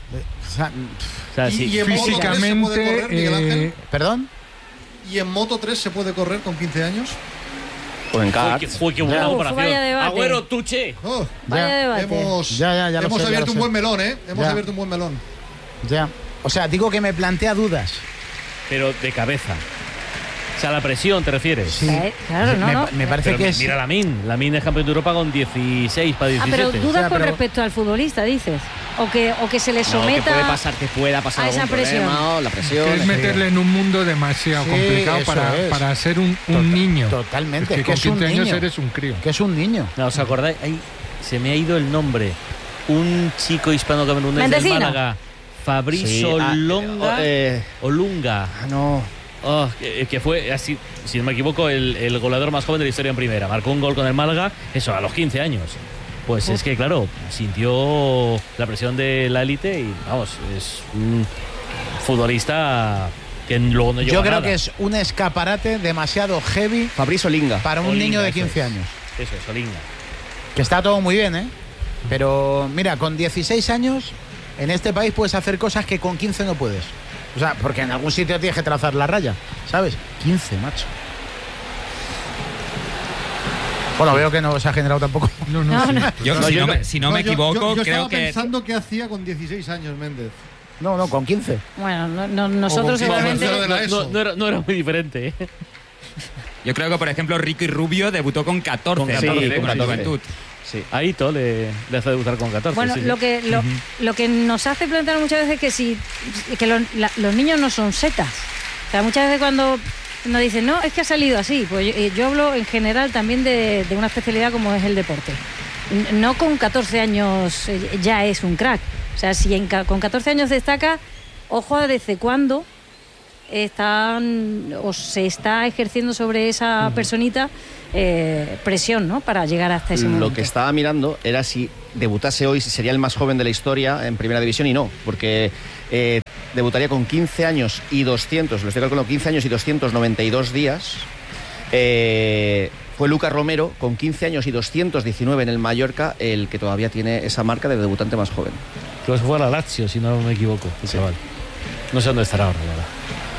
Físicamente... ¿Perdón? ¿Y en Moto 3 se puede correr con 15 años? O en karts. Fue que buena comparación. Agüero, Tuche. Vaya debate. Hemos abierto un buen melón, ¿eh? Hemos abierto un buen melón. Ya. O sea, digo que me plantea dudas. Pero de cabeza. O sea, la presión, ¿te refieres? Sí. Claro, no. Me parece que es... Mira Lamine es campeón de Europa con 16 para 17. Pero dudas con respecto al futbolista, dices. O que se le someta que pueda pasar a esa presión. La presión. Que es meterle en un mundo demasiado complicado para ser un niño. Totalmente. Es que con 15 años eres un crío. Que es un niño. No, ¿os acordáis? Ahí se me ha ido el nombre. Un chico hispano-camerunés del Málaga. Fabricio Olunga. No. Que fue, así, si no me equivoco, el goleador más joven de la historia en primera. Marcó un gol con el Málaga, eso, a los 15 años. Pues es que, claro, sintió la presión de la élite y, vamos, es un futbolista que luego no llegó a nada. Yo creo que es un escaparate demasiado heavy Fabricio Olinga. Para un niño de 15 años. Eso es, Olinga. Que está todo muy bien, ¿eh? Pero, mira, con 16 años, en este país puedes hacer cosas que con 15 no puedes. O sea, porque en algún sitio tienes que trazar la raya, ¿sabes? 15, macho. Bueno, veo que no se ha generado tampoco. Si no me equivoco, yo creo estaba pensando qué hacía con 16 años Méndez. No, con 15. Bueno, nosotros seguramente... No era muy diferente, ¿eh? Yo creo que, por ejemplo, Ricky Rubio debutó con 14. Con la juventud. Sí. A Ito le hace debutar con 14. Bueno, lo que nos hace plantear muchas veces es que los niños no son setas. O sea, muchas veces cuando nos dicen, no, es que ha salido así. Pues yo hablo en general también de una especialidad como es el deporte. No con 14 años ya es un crack. O sea, si con 14 años destaca, ojo a desde cuándo se está ejerciendo sobre esa personita presión, ¿no? Para llegar hasta ese momento. Lo que estaba mirando era si debutase hoy, si sería el más joven de la historia en Primera División, y no, porque debutaría con 15 años y 200, lo estoy calculando, 15 años y 292 días. Fue Lucas Romero, con 15 años y 219 en el Mallorca, el que todavía tiene esa marca de debutante más joven. Creo que fue a la Lazio, si no me equivoco, el chaval. No sé dónde estará ahora, la verdad.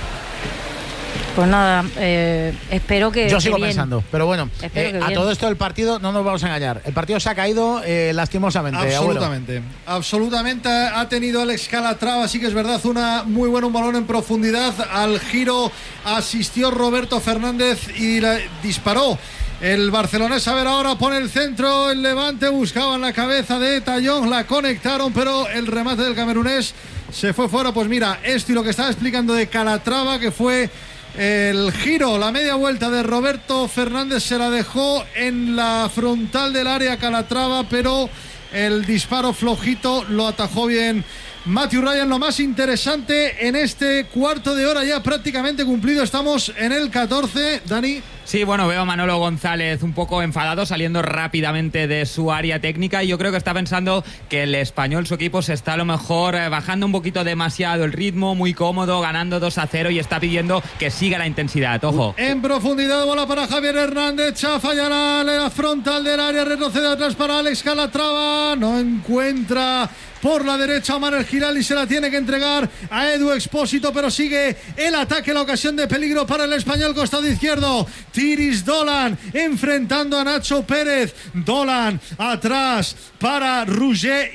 Pues nada, espero que... Yo sigo bien. Pensando, pero bueno, a todo esto del partido no nos vamos a engañar. El partido se ha caído lastimosamente. Absolutamente, absolutamente. Ha tenido Alex Calatrava, sí que es verdad, un balón en profundidad. Al giro asistió Roberto Fernández y disparó. El barcelonés, a ver, ahora pone el centro, el Levante buscaba en la cabeza de Tallón, la conectaron, pero el remate del camerunés se fue fuera. Pues mira, esto y lo que estaba explicando de Calatrava, que fue el giro, la media vuelta de Roberto Fernández, se la dejó en la frontal del área Calatrava, pero el disparo flojito lo atajó bien Matthew Ryan. Lo más interesante en este cuarto de hora ya prácticamente cumplido, estamos en el 14, Dani. Sí, bueno, veo a Manolo González un poco enfadado, saliendo rápidamente de su área técnica, y yo creo que está pensando que el Español, su equipo, se está a lo mejor bajando un poquito demasiado el ritmo, muy cómodo, ganando 2-0, y está pidiendo que siga la intensidad. Ojo. En profundidad, bola para Javier Hernández, chafa ya la frontal del área, retrocede atrás para Alex Calatrava, no encuentra por la derecha Omar El Hilali, se la tiene que entregar a Edu Expósito, pero sigue el ataque, la ocasión de peligro para el Español, costado izquierdo. Tiris Dolan enfrentando a Nacho Pérez. Dolan atrás para Roger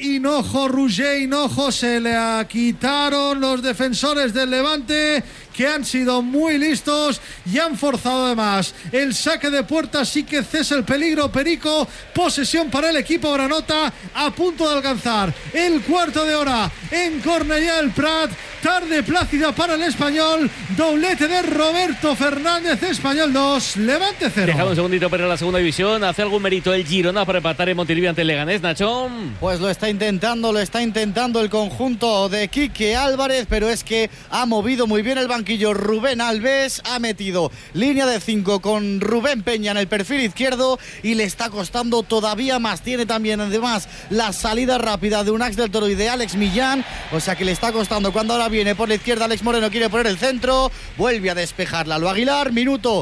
Hinojo. Se le quitaron los defensores del Levante, que han sido muy listos y han forzado además el saque de puerta. Sí que cesa el peligro, Perico. Posesión para el equipo granota, a punto de alcanzar el cuarto de hora en Cornellà del Prat. Tarde plácida para el Español, doblete de Roberto Fernández. Español 2, Levante 0. Dejado un segundito para la segunda división. ¿Hace algún mérito el Girona para empatar en Montilivi ante el Leganés, Nacho? Pues lo está intentando el conjunto de Quique Álvarez, pero es que ha movido muy bien el banquillo Rubén Alves, ha metido línea de 5 con Rubén Peña en el perfil izquierdo y le está costando todavía más. Tiene también además la salida rápida de Unax del Toro y de Alex Millán, o sea que le está costando. Cuando ahora viene por la izquierda Alex Moreno, quiere poner el centro, vuelve a despejar Lalo Aguilar. Minuto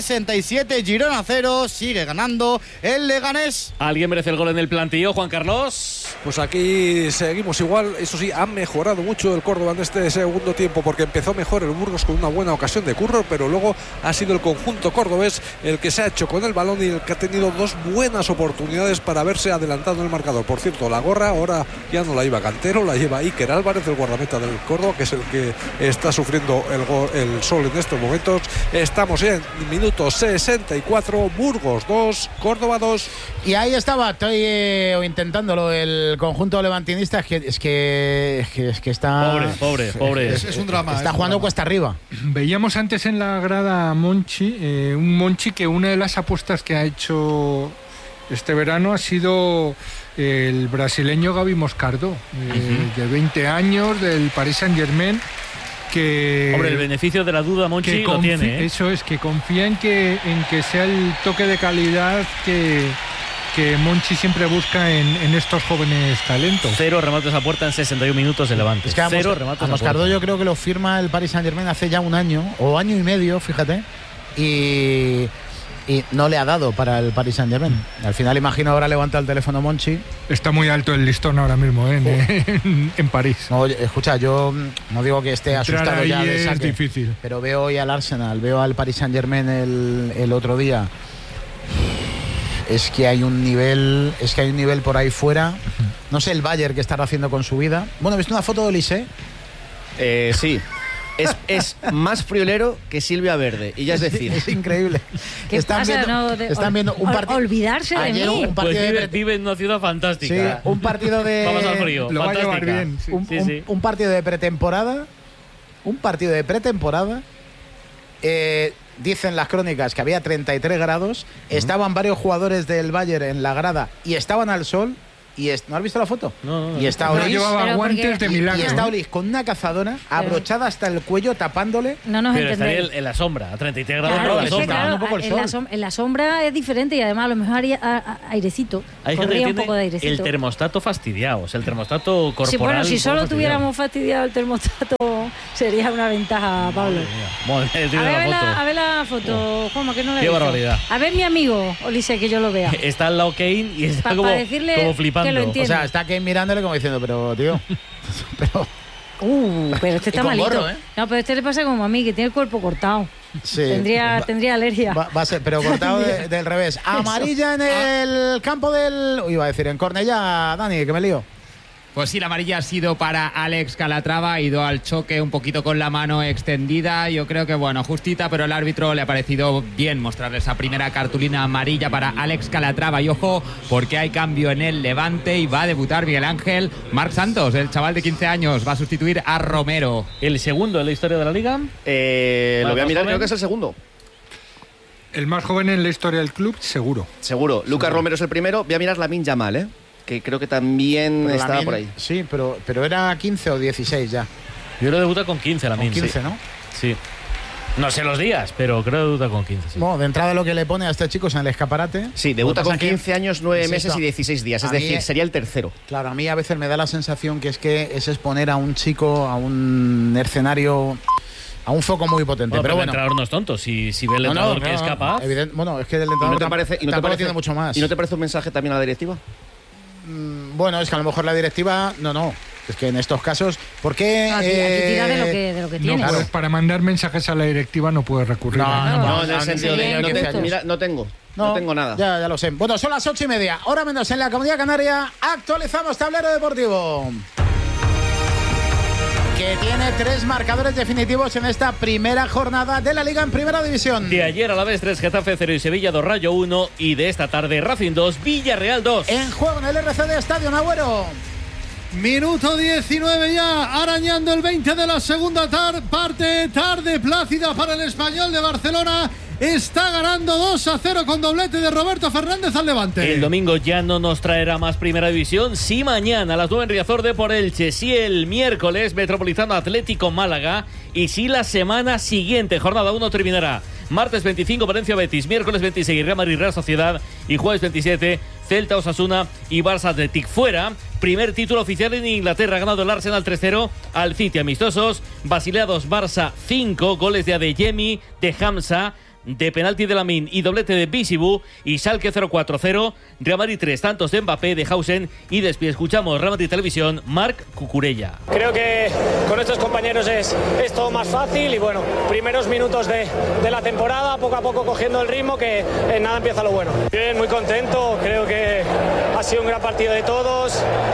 67, Girona 0, sigue ganando el Leganés. ¿Alguien merece el gol en el plantillo, Juan Carlos? Pues aquí seguimos igual. Eso sí, ha mejorado mucho el Córdoba en este segundo tiempo, porque empezó mejor el Burgos con una buena ocasión de Curro, pero luego ha sido el conjunto cordobés el que se ha hecho con el balón y el que ha tenido dos buenas oportunidades para haberse adelantado en el marcador. Por cierto, la gorra ahora ya no la lleva Cantero, la lleva Iker Álvarez, el guardameta del Córdoba, que es el que está sufriendo el sol en estos momentos. Estamos en minuto 64, Burgos 2, Córdoba 2. Y ahí estaba, estoy intentándolo, el conjunto levantinista, es que está... Pobre. Es un drama. Está jugando cuesta arriba. Veíamos antes en la grada a Monchi, un Monchi que una de las apuestas que ha hecho este verano ha sido el brasileño Gaby Moscardo, de 20 años, del Paris Saint-Germain, que... Hombre, el beneficio de la duda Monchi lo tiene, ¿eh? Eso es, que confía en que sea el toque de calidad que Monchi siempre busca en estos jóvenes talentos. 0 remates a puerta en 61 minutos de Levante. Es que a Moscardo yo creo que lo firma el Paris Saint-Germain hace ya un año o año y medio, fíjate, y no le ha dado para el Paris Saint-Germain. Al final, imagino, ahora levanta el teléfono Monchi. Está muy alto el listón ahora mismo en París. No, escucha, yo no digo que esté asustado ya de saque, es difícil, pero veo hoy al Arsenal, veo al Paris Saint-Germain el otro día. Es que hay un nivel por ahí fuera. No sé el Bayern que estará haciendo con su vida. Bueno, ¿he visto una foto de Olise? Sí. Es más friolero que Silvia Verde, y ya es decir. Es increíble. Están viendo un partido. Olvidarse de mí. Un partido vive en una ciudad fantástica. Sí, un partido de... Vamos al frío. Lo va a llevar bien. Sí. Un partido de pretemporada. Dicen las crónicas que había 33 grados. Estaban varios jugadores del Bayern en la grada y estaban al sol. Y ¿no has visto la foto? No. Y está Olis. Llevaba guantes de milagro. Y está Olis con una cazadora abrochada hasta el cuello, tapándole. No nos Pero entendéis. estaría en la sombra, a 33 grados. Claro, no, la es que, sombra. claro, un poco el sol. en la sombra es diferente y además a lo mejor haría airecito. Hay gente Corría que un poco de tiene airecito. el termostato fastidiado, o sea, el termostato corporal. Sí, bueno, si un poco solo fastidiado. tuviéramos fastidiado el termostato sería una ventaja, Pablo. A ver la foto, Juanma, que no la he Qué visto. barbaridad. A ver mi amigo, Olise, que yo lo vea. Está al lado Kane y está como decirle como que flipando. lo entiende. O sea, está Kane mirándole como diciendo, pero tío. pero Pero este está con malito. gorro, ¿eh? No, pero este le pasa como a mí, que tiene el cuerpo cortado. sí. Tendría alergia. Va a ser, pero cortado del revés. Amarilla en el campo del. Iba a decir, en Cornellá, Dani, que me lío. Pues sí, la amarilla ha sido para Alex Calatrava, ha ido al choque un poquito con la mano extendida, yo creo que bueno, justita, pero el árbitro le ha parecido bien mostrarle esa primera cartulina amarilla para Alex Calatrava. Y ojo, porque hay cambio en el Levante y va a debutar Miguel Ángel Marc Santos, el chaval de 15 años, va a sustituir a Romero. ¿El segundo en la historia de la Liga? Lo voy a mirar, creo que es el segundo. El más joven en la historia del club, seguro. Seguro. Lucas Romero es el primero. Voy a mirar Lamine Yamal, que creo que también Pero estaba Lamine, por ahí. Sí, pero era 15 o 16 ya. Yo lo debuta con 15 la Con 15, sí. ¿no? Sí. No sé los días, pero creo que debuta con 15. Sí. Bueno, de entrada lo que le pone a este chico es en el escaparate. Sí, debuta con Lo que pasa 15 años, 9 es meses esto. y 16 días. Es A mí, decir, sería el tercero. Claro, a mí a veces me da la sensación que es exponer a un chico a un escenario, a un foco muy potente. Bueno, pero el bueno. entrenador no es tonto. Si ve el entrenador que es capaz. Bueno, es que el ¿Y entrenador no te parece, tampoco tiene mucho más. ¿Y no te parece un mensaje también a la directiva? Bueno, es que a lo mejor la directiva, no. Es que en estos casos, ¿por qué? Aquí tira de lo que tiene. No, pues para mandar mensajes a la directiva no puedes recurrir a nada. No, en el sentido de mira, no tengo nada. Ya lo sé. Bueno, son las 8:30, hora menos en la Comunidad Canaria. Actualizamos tablero deportivo, que tiene 3 marcadores definitivos en esta primera jornada de la Liga en Primera División. De ayer a la vez 3, Getafe 0 y Sevilla 2, Rayo 1. Y de esta tarde Racing 2, Villarreal 2. En juego en el RCD Estadio Agüero. Minuto 19 ya, arañando el 20 de la segunda parte. Tarde plácida para el Español de Barcelona. Está ganando 2-0 con doblete de Roberto Fernández al Levante. El domingo ya no nos traerá más Primera División. Sí, mañana a las 9 en Riazor de por Elche. Sí, el miércoles Metropolitano Atlético Málaga. Y sí, la semana siguiente, jornada 1, terminará martes 25 Valencia Betis, miércoles 26 Real Madrid Real Sociedad y jueves 27 Celta Osasuna y Barça Athletic. Fuera, primer título oficial en Inglaterra, ha ganado el Arsenal 3-0 al City. Amistosos, Basilea 2, Barça 5, goles de Adeyemi, de Hamza, de penalti de Lamine y doblete de Bisibu. Y Schalke 0-4-0, Real Madrid 3, tantos de Mbappé, de Hausen y Despie. Escuchamos Real Madrid Televisión, Marc Cucurella. Creo que con estos compañeros es todo más fácil y bueno, primeros minutos de la temporada, poco a poco cogiendo el ritmo, que en nada empieza lo bueno. Bien, muy contento, creo que ha sido un gran partido de todos,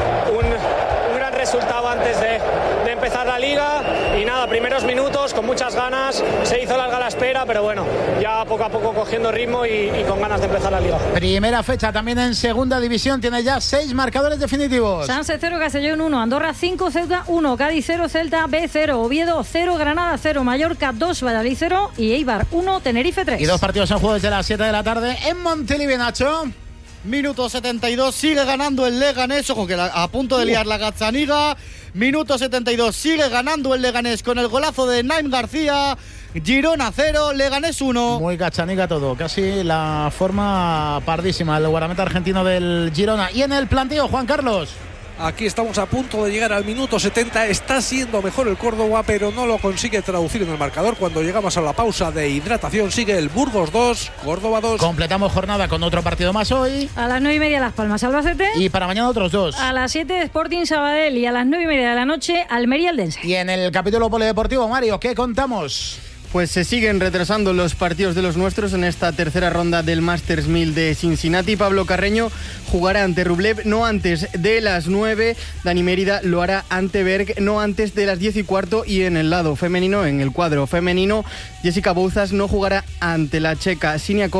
un gran resultado antes de empezar la liga y nada, primeros minutos con muchas ganas, se hizo larga la espera, pero bueno, ya poco a poco cogiendo ritmo y con ganas de empezar la liga. Primera fecha también en Segunda División, tiene ya 6 marcadores definitivos. Sanse 0, Castellón 1, Andorra 5, Ceuta 1, Cádiz 0, Celta B 0, Oviedo 0, Granada 0, Mallorca 2, Valladolid 0 y Eibar 1, Tenerife 3. Y 2 partidos en juego desde las 7 de la tarde en Montilivi, Nacho. Minuto 72, sigue ganando el Leganés, ojo que a punto de liar la Gazzaniga. Minuto 72, sigue ganando el Leganés con el golazo de Naim García. Girona 0, Leganés 1. Muy Gazzaniga todo, casi la forma pardísima el guardameta argentino del Girona. Y en el planteo, Juan Carlos. Aquí estamos a punto de llegar al minuto 70. Está siendo mejor el Córdoba, pero no lo consigue traducir en el marcador. Cuando llegamos a la pausa de hidratación, sigue el Burgos 2, Córdoba 2. Completamos jornada con otro partido más hoy. A las 9:30 Las Palmas, Albacete. Y para mañana otros 2. A las 7 Sporting Sabadell y a las 9:30 de la noche Almería Eldense. Y en el capítulo polideportivo, Mario, ¿qué contamos? Pues se siguen retrasando los partidos de los nuestros en esta tercera ronda del Masters 1000 de Cincinnati. Pablo Carreño jugará ante Rublev no antes de las 9. Dani Mérida lo hará ante Berg no antes de las 10:15. Y en el lado femenino, en el cuadro femenino, Jessica Bouzas no jugará ante la checa Siniakova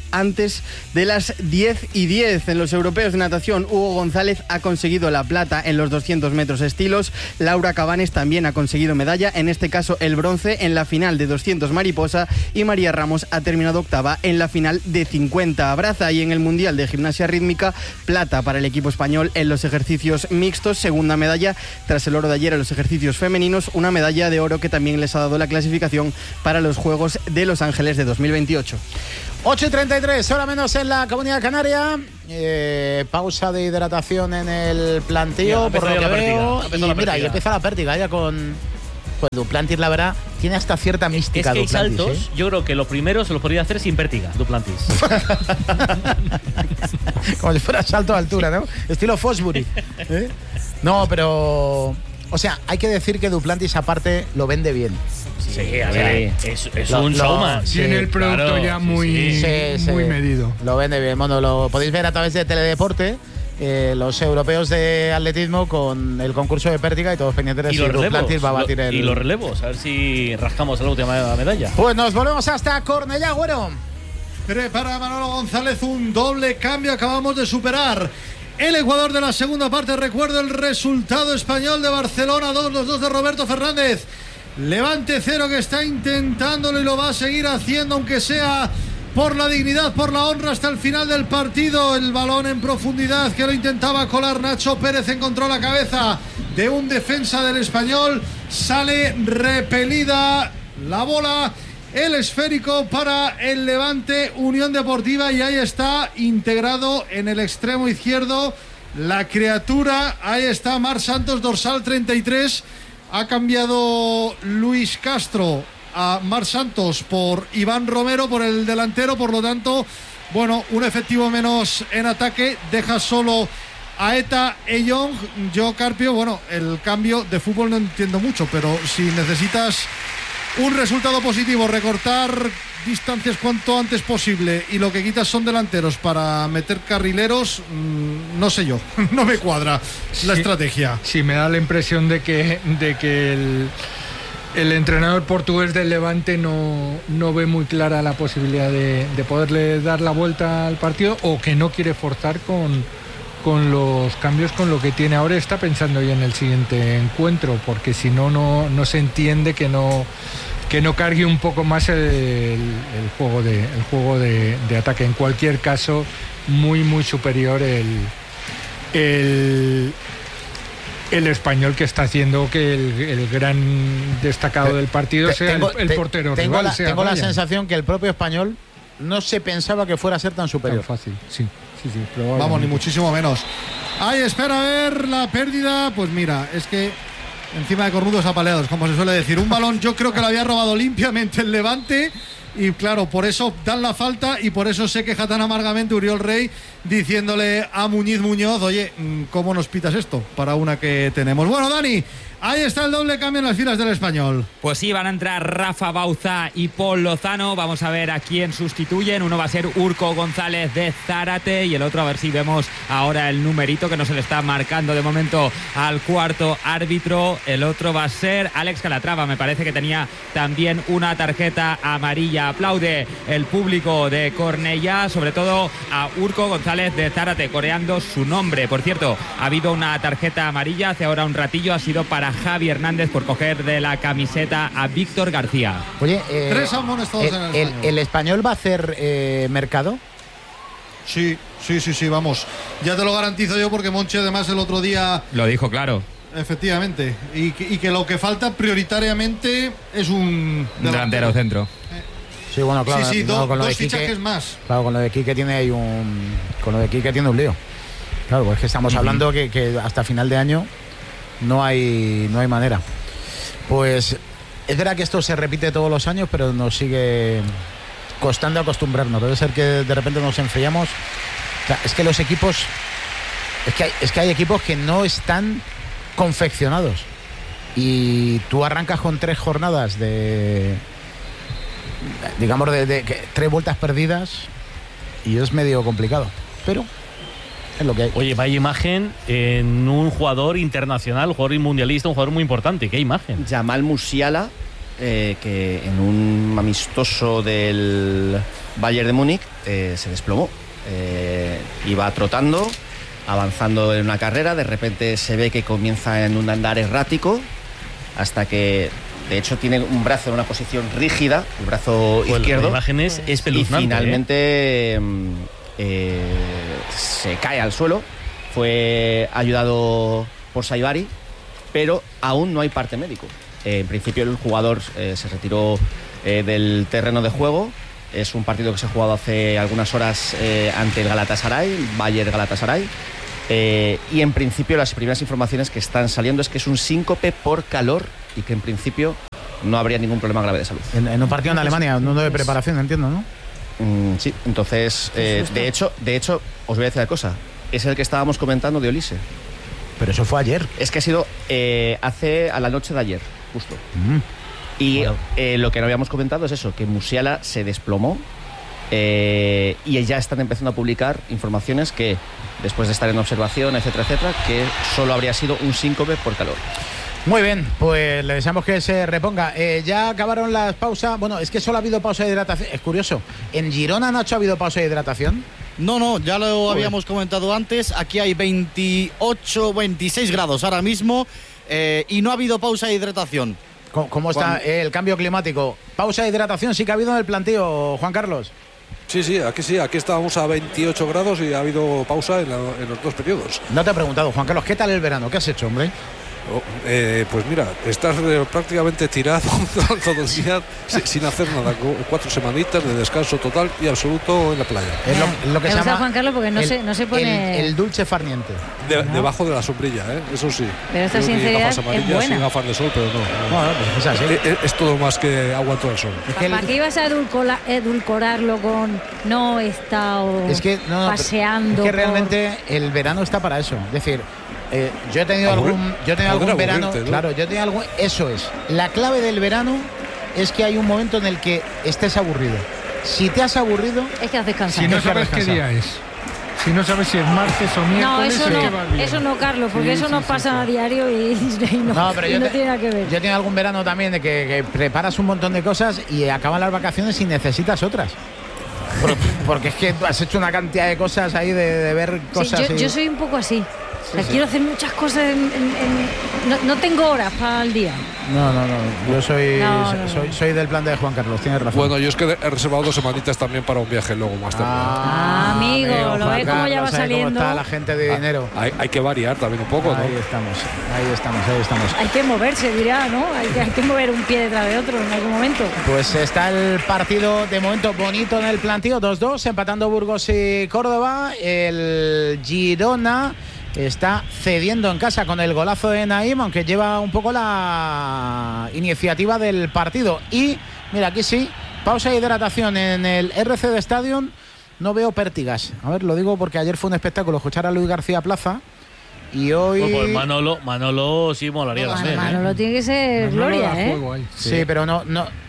antes de las 10:10. En los europeos de natación, Hugo González ha conseguido la plata en los 200 metros estilos. Laura Cabanes también ha conseguido medalla, en este caso el bronce en la final de 200 mariposa, y María Ramos ha terminado octava en la final de 50 braza. Y en el Mundial de Gimnasia Rítmica, plata para el equipo español en los ejercicios mixtos, segunda medalla tras el oro de ayer en los ejercicios femeninos, una medalla de oro que también les ha dado la clasificación para los Juegos de Los Ángeles de 2028. 8:33, hora menos en la Comunidad Canaria. Pausa de hidratación en el plantío, por lo que veo. Y mira, y empieza la pértiga ya con... Pues Duplantis, la verdad, tiene hasta cierta mística. Es que hay Duplantis, saltos, yo creo que los primeros se los podría hacer sin pértiga, Duplantis. Como si fuera salto de altura, ¿no? Estilo Fosbury. No, pero... O sea, hay que decir que Duplantis aparte lo vende bien. Sí, a ver, es un showman. Tiene el producto ya muy medido. Lo vende bien. Bueno, lo podéis ver a través de Teledeporte. Los europeos de atletismo con el concurso de pértiga y todos pendientes de si Duplantis va a batir el... Y los relevos, a ver si rascamos la última medalla. Pues nos volvemos hasta Cornellá, Güero. Prepara Manolo González un doble cambio. Acabamos de superar el Ecuador de la segunda parte. Recuerdo el resultado español de Barcelona 2, los dos de Roberto Fernández. Levante 0, que está intentándolo y lo va a seguir haciendo, aunque sea por la dignidad, por la honra, hasta el final del partido. El balón en profundidad que lo intentaba colar Nacho Pérez, encontró la cabeza de un defensa del Español, sale repelida la bola, el esférico para el Levante Unión Deportiva, y ahí está integrado en el extremo izquierdo la criatura. Ahí está Marc Santos, dorsal 33. Ha cambiado Luis Castro a Marc Santos por Iván Romero, por el delantero. Por lo tanto, bueno, un efectivo menos en ataque. Deja solo a Eta Eyong. Yo, Carpio, bueno, el cambio de fútbol no entiendo mucho, pero si necesitas un resultado positivo, recortar distancias cuanto antes posible, y lo que quitas son delanteros para meter carrileros, no sé yo, no me cuadra la estrategia. Sí, me da la impresión de que el entrenador portugués del Levante no ve muy clara la posibilidad de poderle dar la vuelta al partido, o que no quiere forzar con los cambios, con lo que tiene ahora. Está pensando ya en el siguiente encuentro, porque si no se entiende que no cargue un poco más el juego de ataque. En cualquier caso, muy superior el español, que está haciendo que el gran destacado del partido sea el portero rival. Tengo la sensación que el propio español no se pensaba que fuera a ser tan superior. Tan fácil, sí. Vamos, ni muchísimo menos. Ahí espera a ver la pérdida. Pues mira, es que encima de cornudos apaleados, como se suele decir. Un balón, yo creo que lo había robado limpiamente el Levante, y claro, por eso dan la falta, y por eso se queja tan amargamente Uriol Rey, diciéndole a Muñoz, oye, ¿cómo nos pitas esto para una que tenemos? Bueno, Dani, ahí está el doble cambio en las filas del Español. Pues sí, van a entrar Rafa Bauza y Paul Lozano. Vamos a ver a quién sustituyen. Uno va a ser Urco González de Zárate, y el otro, a ver si vemos ahora el numerito que no se le está marcando de momento al cuarto árbitro. El otro va a ser Alex Calatrava. Me parece que tenía también una tarjeta amarilla. Aplaude el público de Cornellá, sobre todo a Urco González de Zárate, coreando su nombre. Por cierto, ha habido una tarjeta amarilla hace ahora un ratillo, ha sido para Javi Hernández por coger de la camiseta a Víctor García. Oye, 3 amonestados en el Español. ¿El Español va a hacer mercado? Sí, vamos. Ya te lo garantizo yo, porque Monchi además el otro día lo dijo claro. Efectivamente. Y que lo que falta prioritariamente es un delantero centro. Sí, bueno, claro. Sí, no, dos fichajes más. Claro, con lo de Quique tiene un lío. Claro, pues es que estamos hablando que hasta final de año no hay manera. Pues es verdad que esto se repite todos los años, pero nos sigue costando acostumbrarnos. Debe ser que de repente nos enfriamos. O sea, es que los equipos, es que hay equipos que no están confeccionados, y tú arrancas con 3 jornadas de 3 vueltas perdidas, y es medio complicado, pero es lo que hay. Oye, vaya imagen en un jugador internacional, un jugador mundialista, un jugador muy importante. ¿Qué imagen? Jamal Musiala, que en un amistoso del Bayern de Múnich se desplomó. Iba trotando, avanzando en una carrera, de repente se ve que comienza en un andar errático, hasta que de hecho tiene un brazo en una posición rígida, el brazo izquierdo. La imagen es espeluznante. Y finalmente se cae al suelo. Fue ayudado por Saibari, pero aún no hay parte médico. En principio el jugador se retiró del terreno de juego. Es un partido que se ha jugado hace algunas horas ante el Galatasaray, Bayer Galatasaray. Y en principio las primeras informaciones que están saliendo es que es un síncope por calor y que en principio no habría ningún problema grave de salud. En un partido en Alemania, un de preparación, entiendo, ¿no? Sí, entonces, de hecho, os voy a decir una cosa. Es el que estábamos comentando de Olise. Pero eso fue ayer. Es que ha sido a la noche de ayer, justo. Y lo que no habíamos comentado es eso, que Musiala se desplomó y ya están empezando a publicar informaciones que, después de estar en observación, etcétera, etcétera, que solo habría sido un síncope por calor. Muy bien, pues le deseamos que se reponga. Ya acabaron las pausas. Bueno, es que solo ha habido pausa de hidratación. Es curioso. ¿En Girona, Nacho, ha habido pausa de hidratación? No, ya lo habíamos comentado antes. Aquí hay 28, 26 grados ahora mismo y no ha habido pausa de hidratación. ¿Cómo está el cambio climático? Pausa de hidratación sí que ha habido en el plantío, Juan Carlos. Sí, aquí estábamos a 28 grados y ha habido pausa en los dos periodos. No te he preguntado, Juan Carlos, ¿qué tal el verano? ¿Qué has hecho, hombre? Pues mira, estás prácticamente tirado todo el día sin hacer nada, 4 semanitas de descanso total y absoluto en la playa. Es lo que me se gusta llama Juan Carlos porque no se pone el dulce farniente. Debajo de la sombrilla, eso sí. Pero esta sinceridad es buena. Sin gafas de sol, pero no. Bueno, pues es así. Es todo más que aguanto el sol. ¿Para qué ibas a edulcorarlo con no he estado paseando? Es que realmente el verano está para eso. Es decir, yo he tenido algún verano, ¿no? Claro, yo he tenido algún. Eso es. La clave del verano es que hay un momento en el que estés aburrido. Si te has aburrido, es que has descansado. Si no sabes qué día es. Si no sabes si es martes o miércoles. No, eso no, Carlos, porque eso nos pasa a diario y no tiene nada que ver. Yo he tenido algún verano también de que preparas un montón de cosas y acaban las vacaciones y necesitas otras. Porque es que has hecho una cantidad de cosas ahí de ver cosas. Sí, yo soy un poco así. Quiero hacer muchas cosas no tengo horas para el día. No. Yo soy del plan de Juan Carlos, tienes razón. Bueno, yo es que he reservado 2 semanitas también para un viaje luego más tarde. Amigo, lo ves como ya va saliendo. Cómo está la gente de dinero. Hay que variar también un poco, ¿no? Ahí estamos. Hay que moverse, dirá, ¿no? Hay que mover un pie detrás de otro en algún momento. Pues está el partido de momento bonito en el plantío, 2-2, empatando Burgos y Córdoba. El Girona está cediendo en casa con el golazo de Naim, aunque lleva un poco la iniciativa del partido. Y mira, aquí sí, pausa de hidratación en el RC de Stadium. No veo pértigas. A ver, lo digo porque ayer fue un espectáculo escuchar a Luis García Plaza. Y hoy. Pues Manolo sí molaría la serie. Manolo tiene que ser gloria, Sí, pero no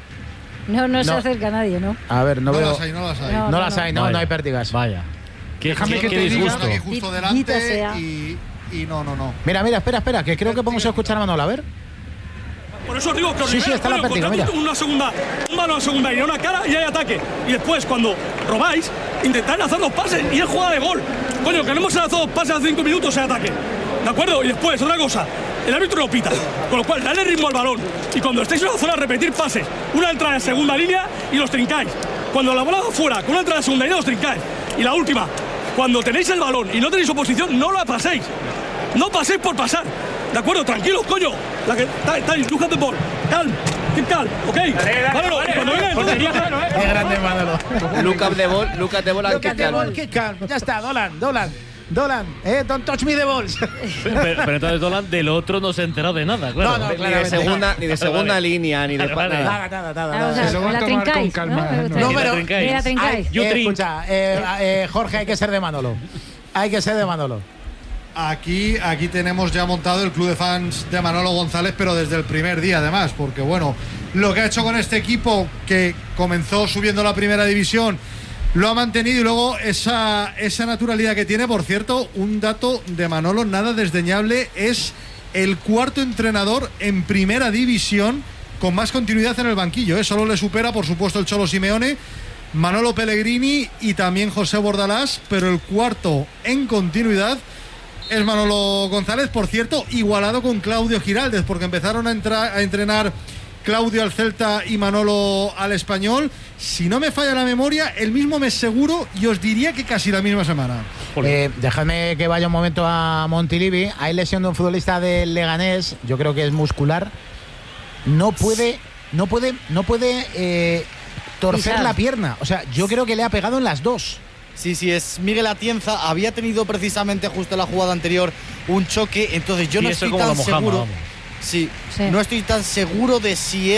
se acerca a nadie, ¿no? A ver, no veo. No hay pértigas. Vaya. Déjame que te diga. Aquí justo delante y no. Mira, espera, que creo que podemos escuchar a Manolo, a ver. Por eso digo que sí, está la pértiga, mira. Un balón a segunda y una cara y hay ataque. Y después, cuando robáis, intentad hacer 2 pases y es jugada de gol. Coño, que no hemos lanzado 2 pases a 5 minutos en ataque. ¿De acuerdo? Y después, otra cosa, el árbitro lo pita. Con lo cual, dale ritmo al balón. Y cuando estéis en la zona, repetir pases. Una entrada de segunda línea y los trincáis. Cuando la bola va fuera, con una entrada de segunda línea, los trincáis. Y la última, cuando tenéis el balón y no tenéis oposición, no la paséis. No paséis por pasar. ¿De acuerdo? Tranquilos, coño. La que estáis, look at the ball. Calm, keep calm, ¿ok? Manolo, cuando venga entonces. Qué grande Manolo. Look at the ball and keep calm. Ya está, Dolan. Don't touch me the balls. Pero entonces Dolan del otro no se ha enterado de nada, claro. No, ni de segunda línea, ni de nada. Se lo va a tomar con calma. No, pero trincáis. Escucha, Jorge, hay que ser de Manolo. Aquí tenemos ya montado el club de fans de Manolo González, pero desde el primer día además, porque bueno, lo que ha hecho con este equipo que comenzó subiendo a la primera división lo ha mantenido y luego esa naturalidad que tiene. Por cierto, un dato de Manolo nada desdeñable, es el 4º entrenador en primera división con más continuidad en el banquillo, Solo le supera por supuesto el Cholo Simeone, Manolo Pellegrini y también José Bordalás, pero el cuarto en continuidad es Manolo González, por cierto, igualado con Claudio Giraldez, porque empezaron a entrenar Claudio al Celta y Manolo al Español. Si no me falla la memoria, el mismo mes seguro, y os diría que casi la misma semana. Dejadme que vaya un momento a Montilivi. Hay lesión de un futbolista del Leganés, yo creo que es muscular. No puede torcer la pierna. O sea, yo creo que le ha pegado en las dos. Sí, es Miguel Atienza. Había tenido precisamente justo en la jugada anterior un choque, entonces yo no estoy tan seguro. Sí, no estoy tan seguro de si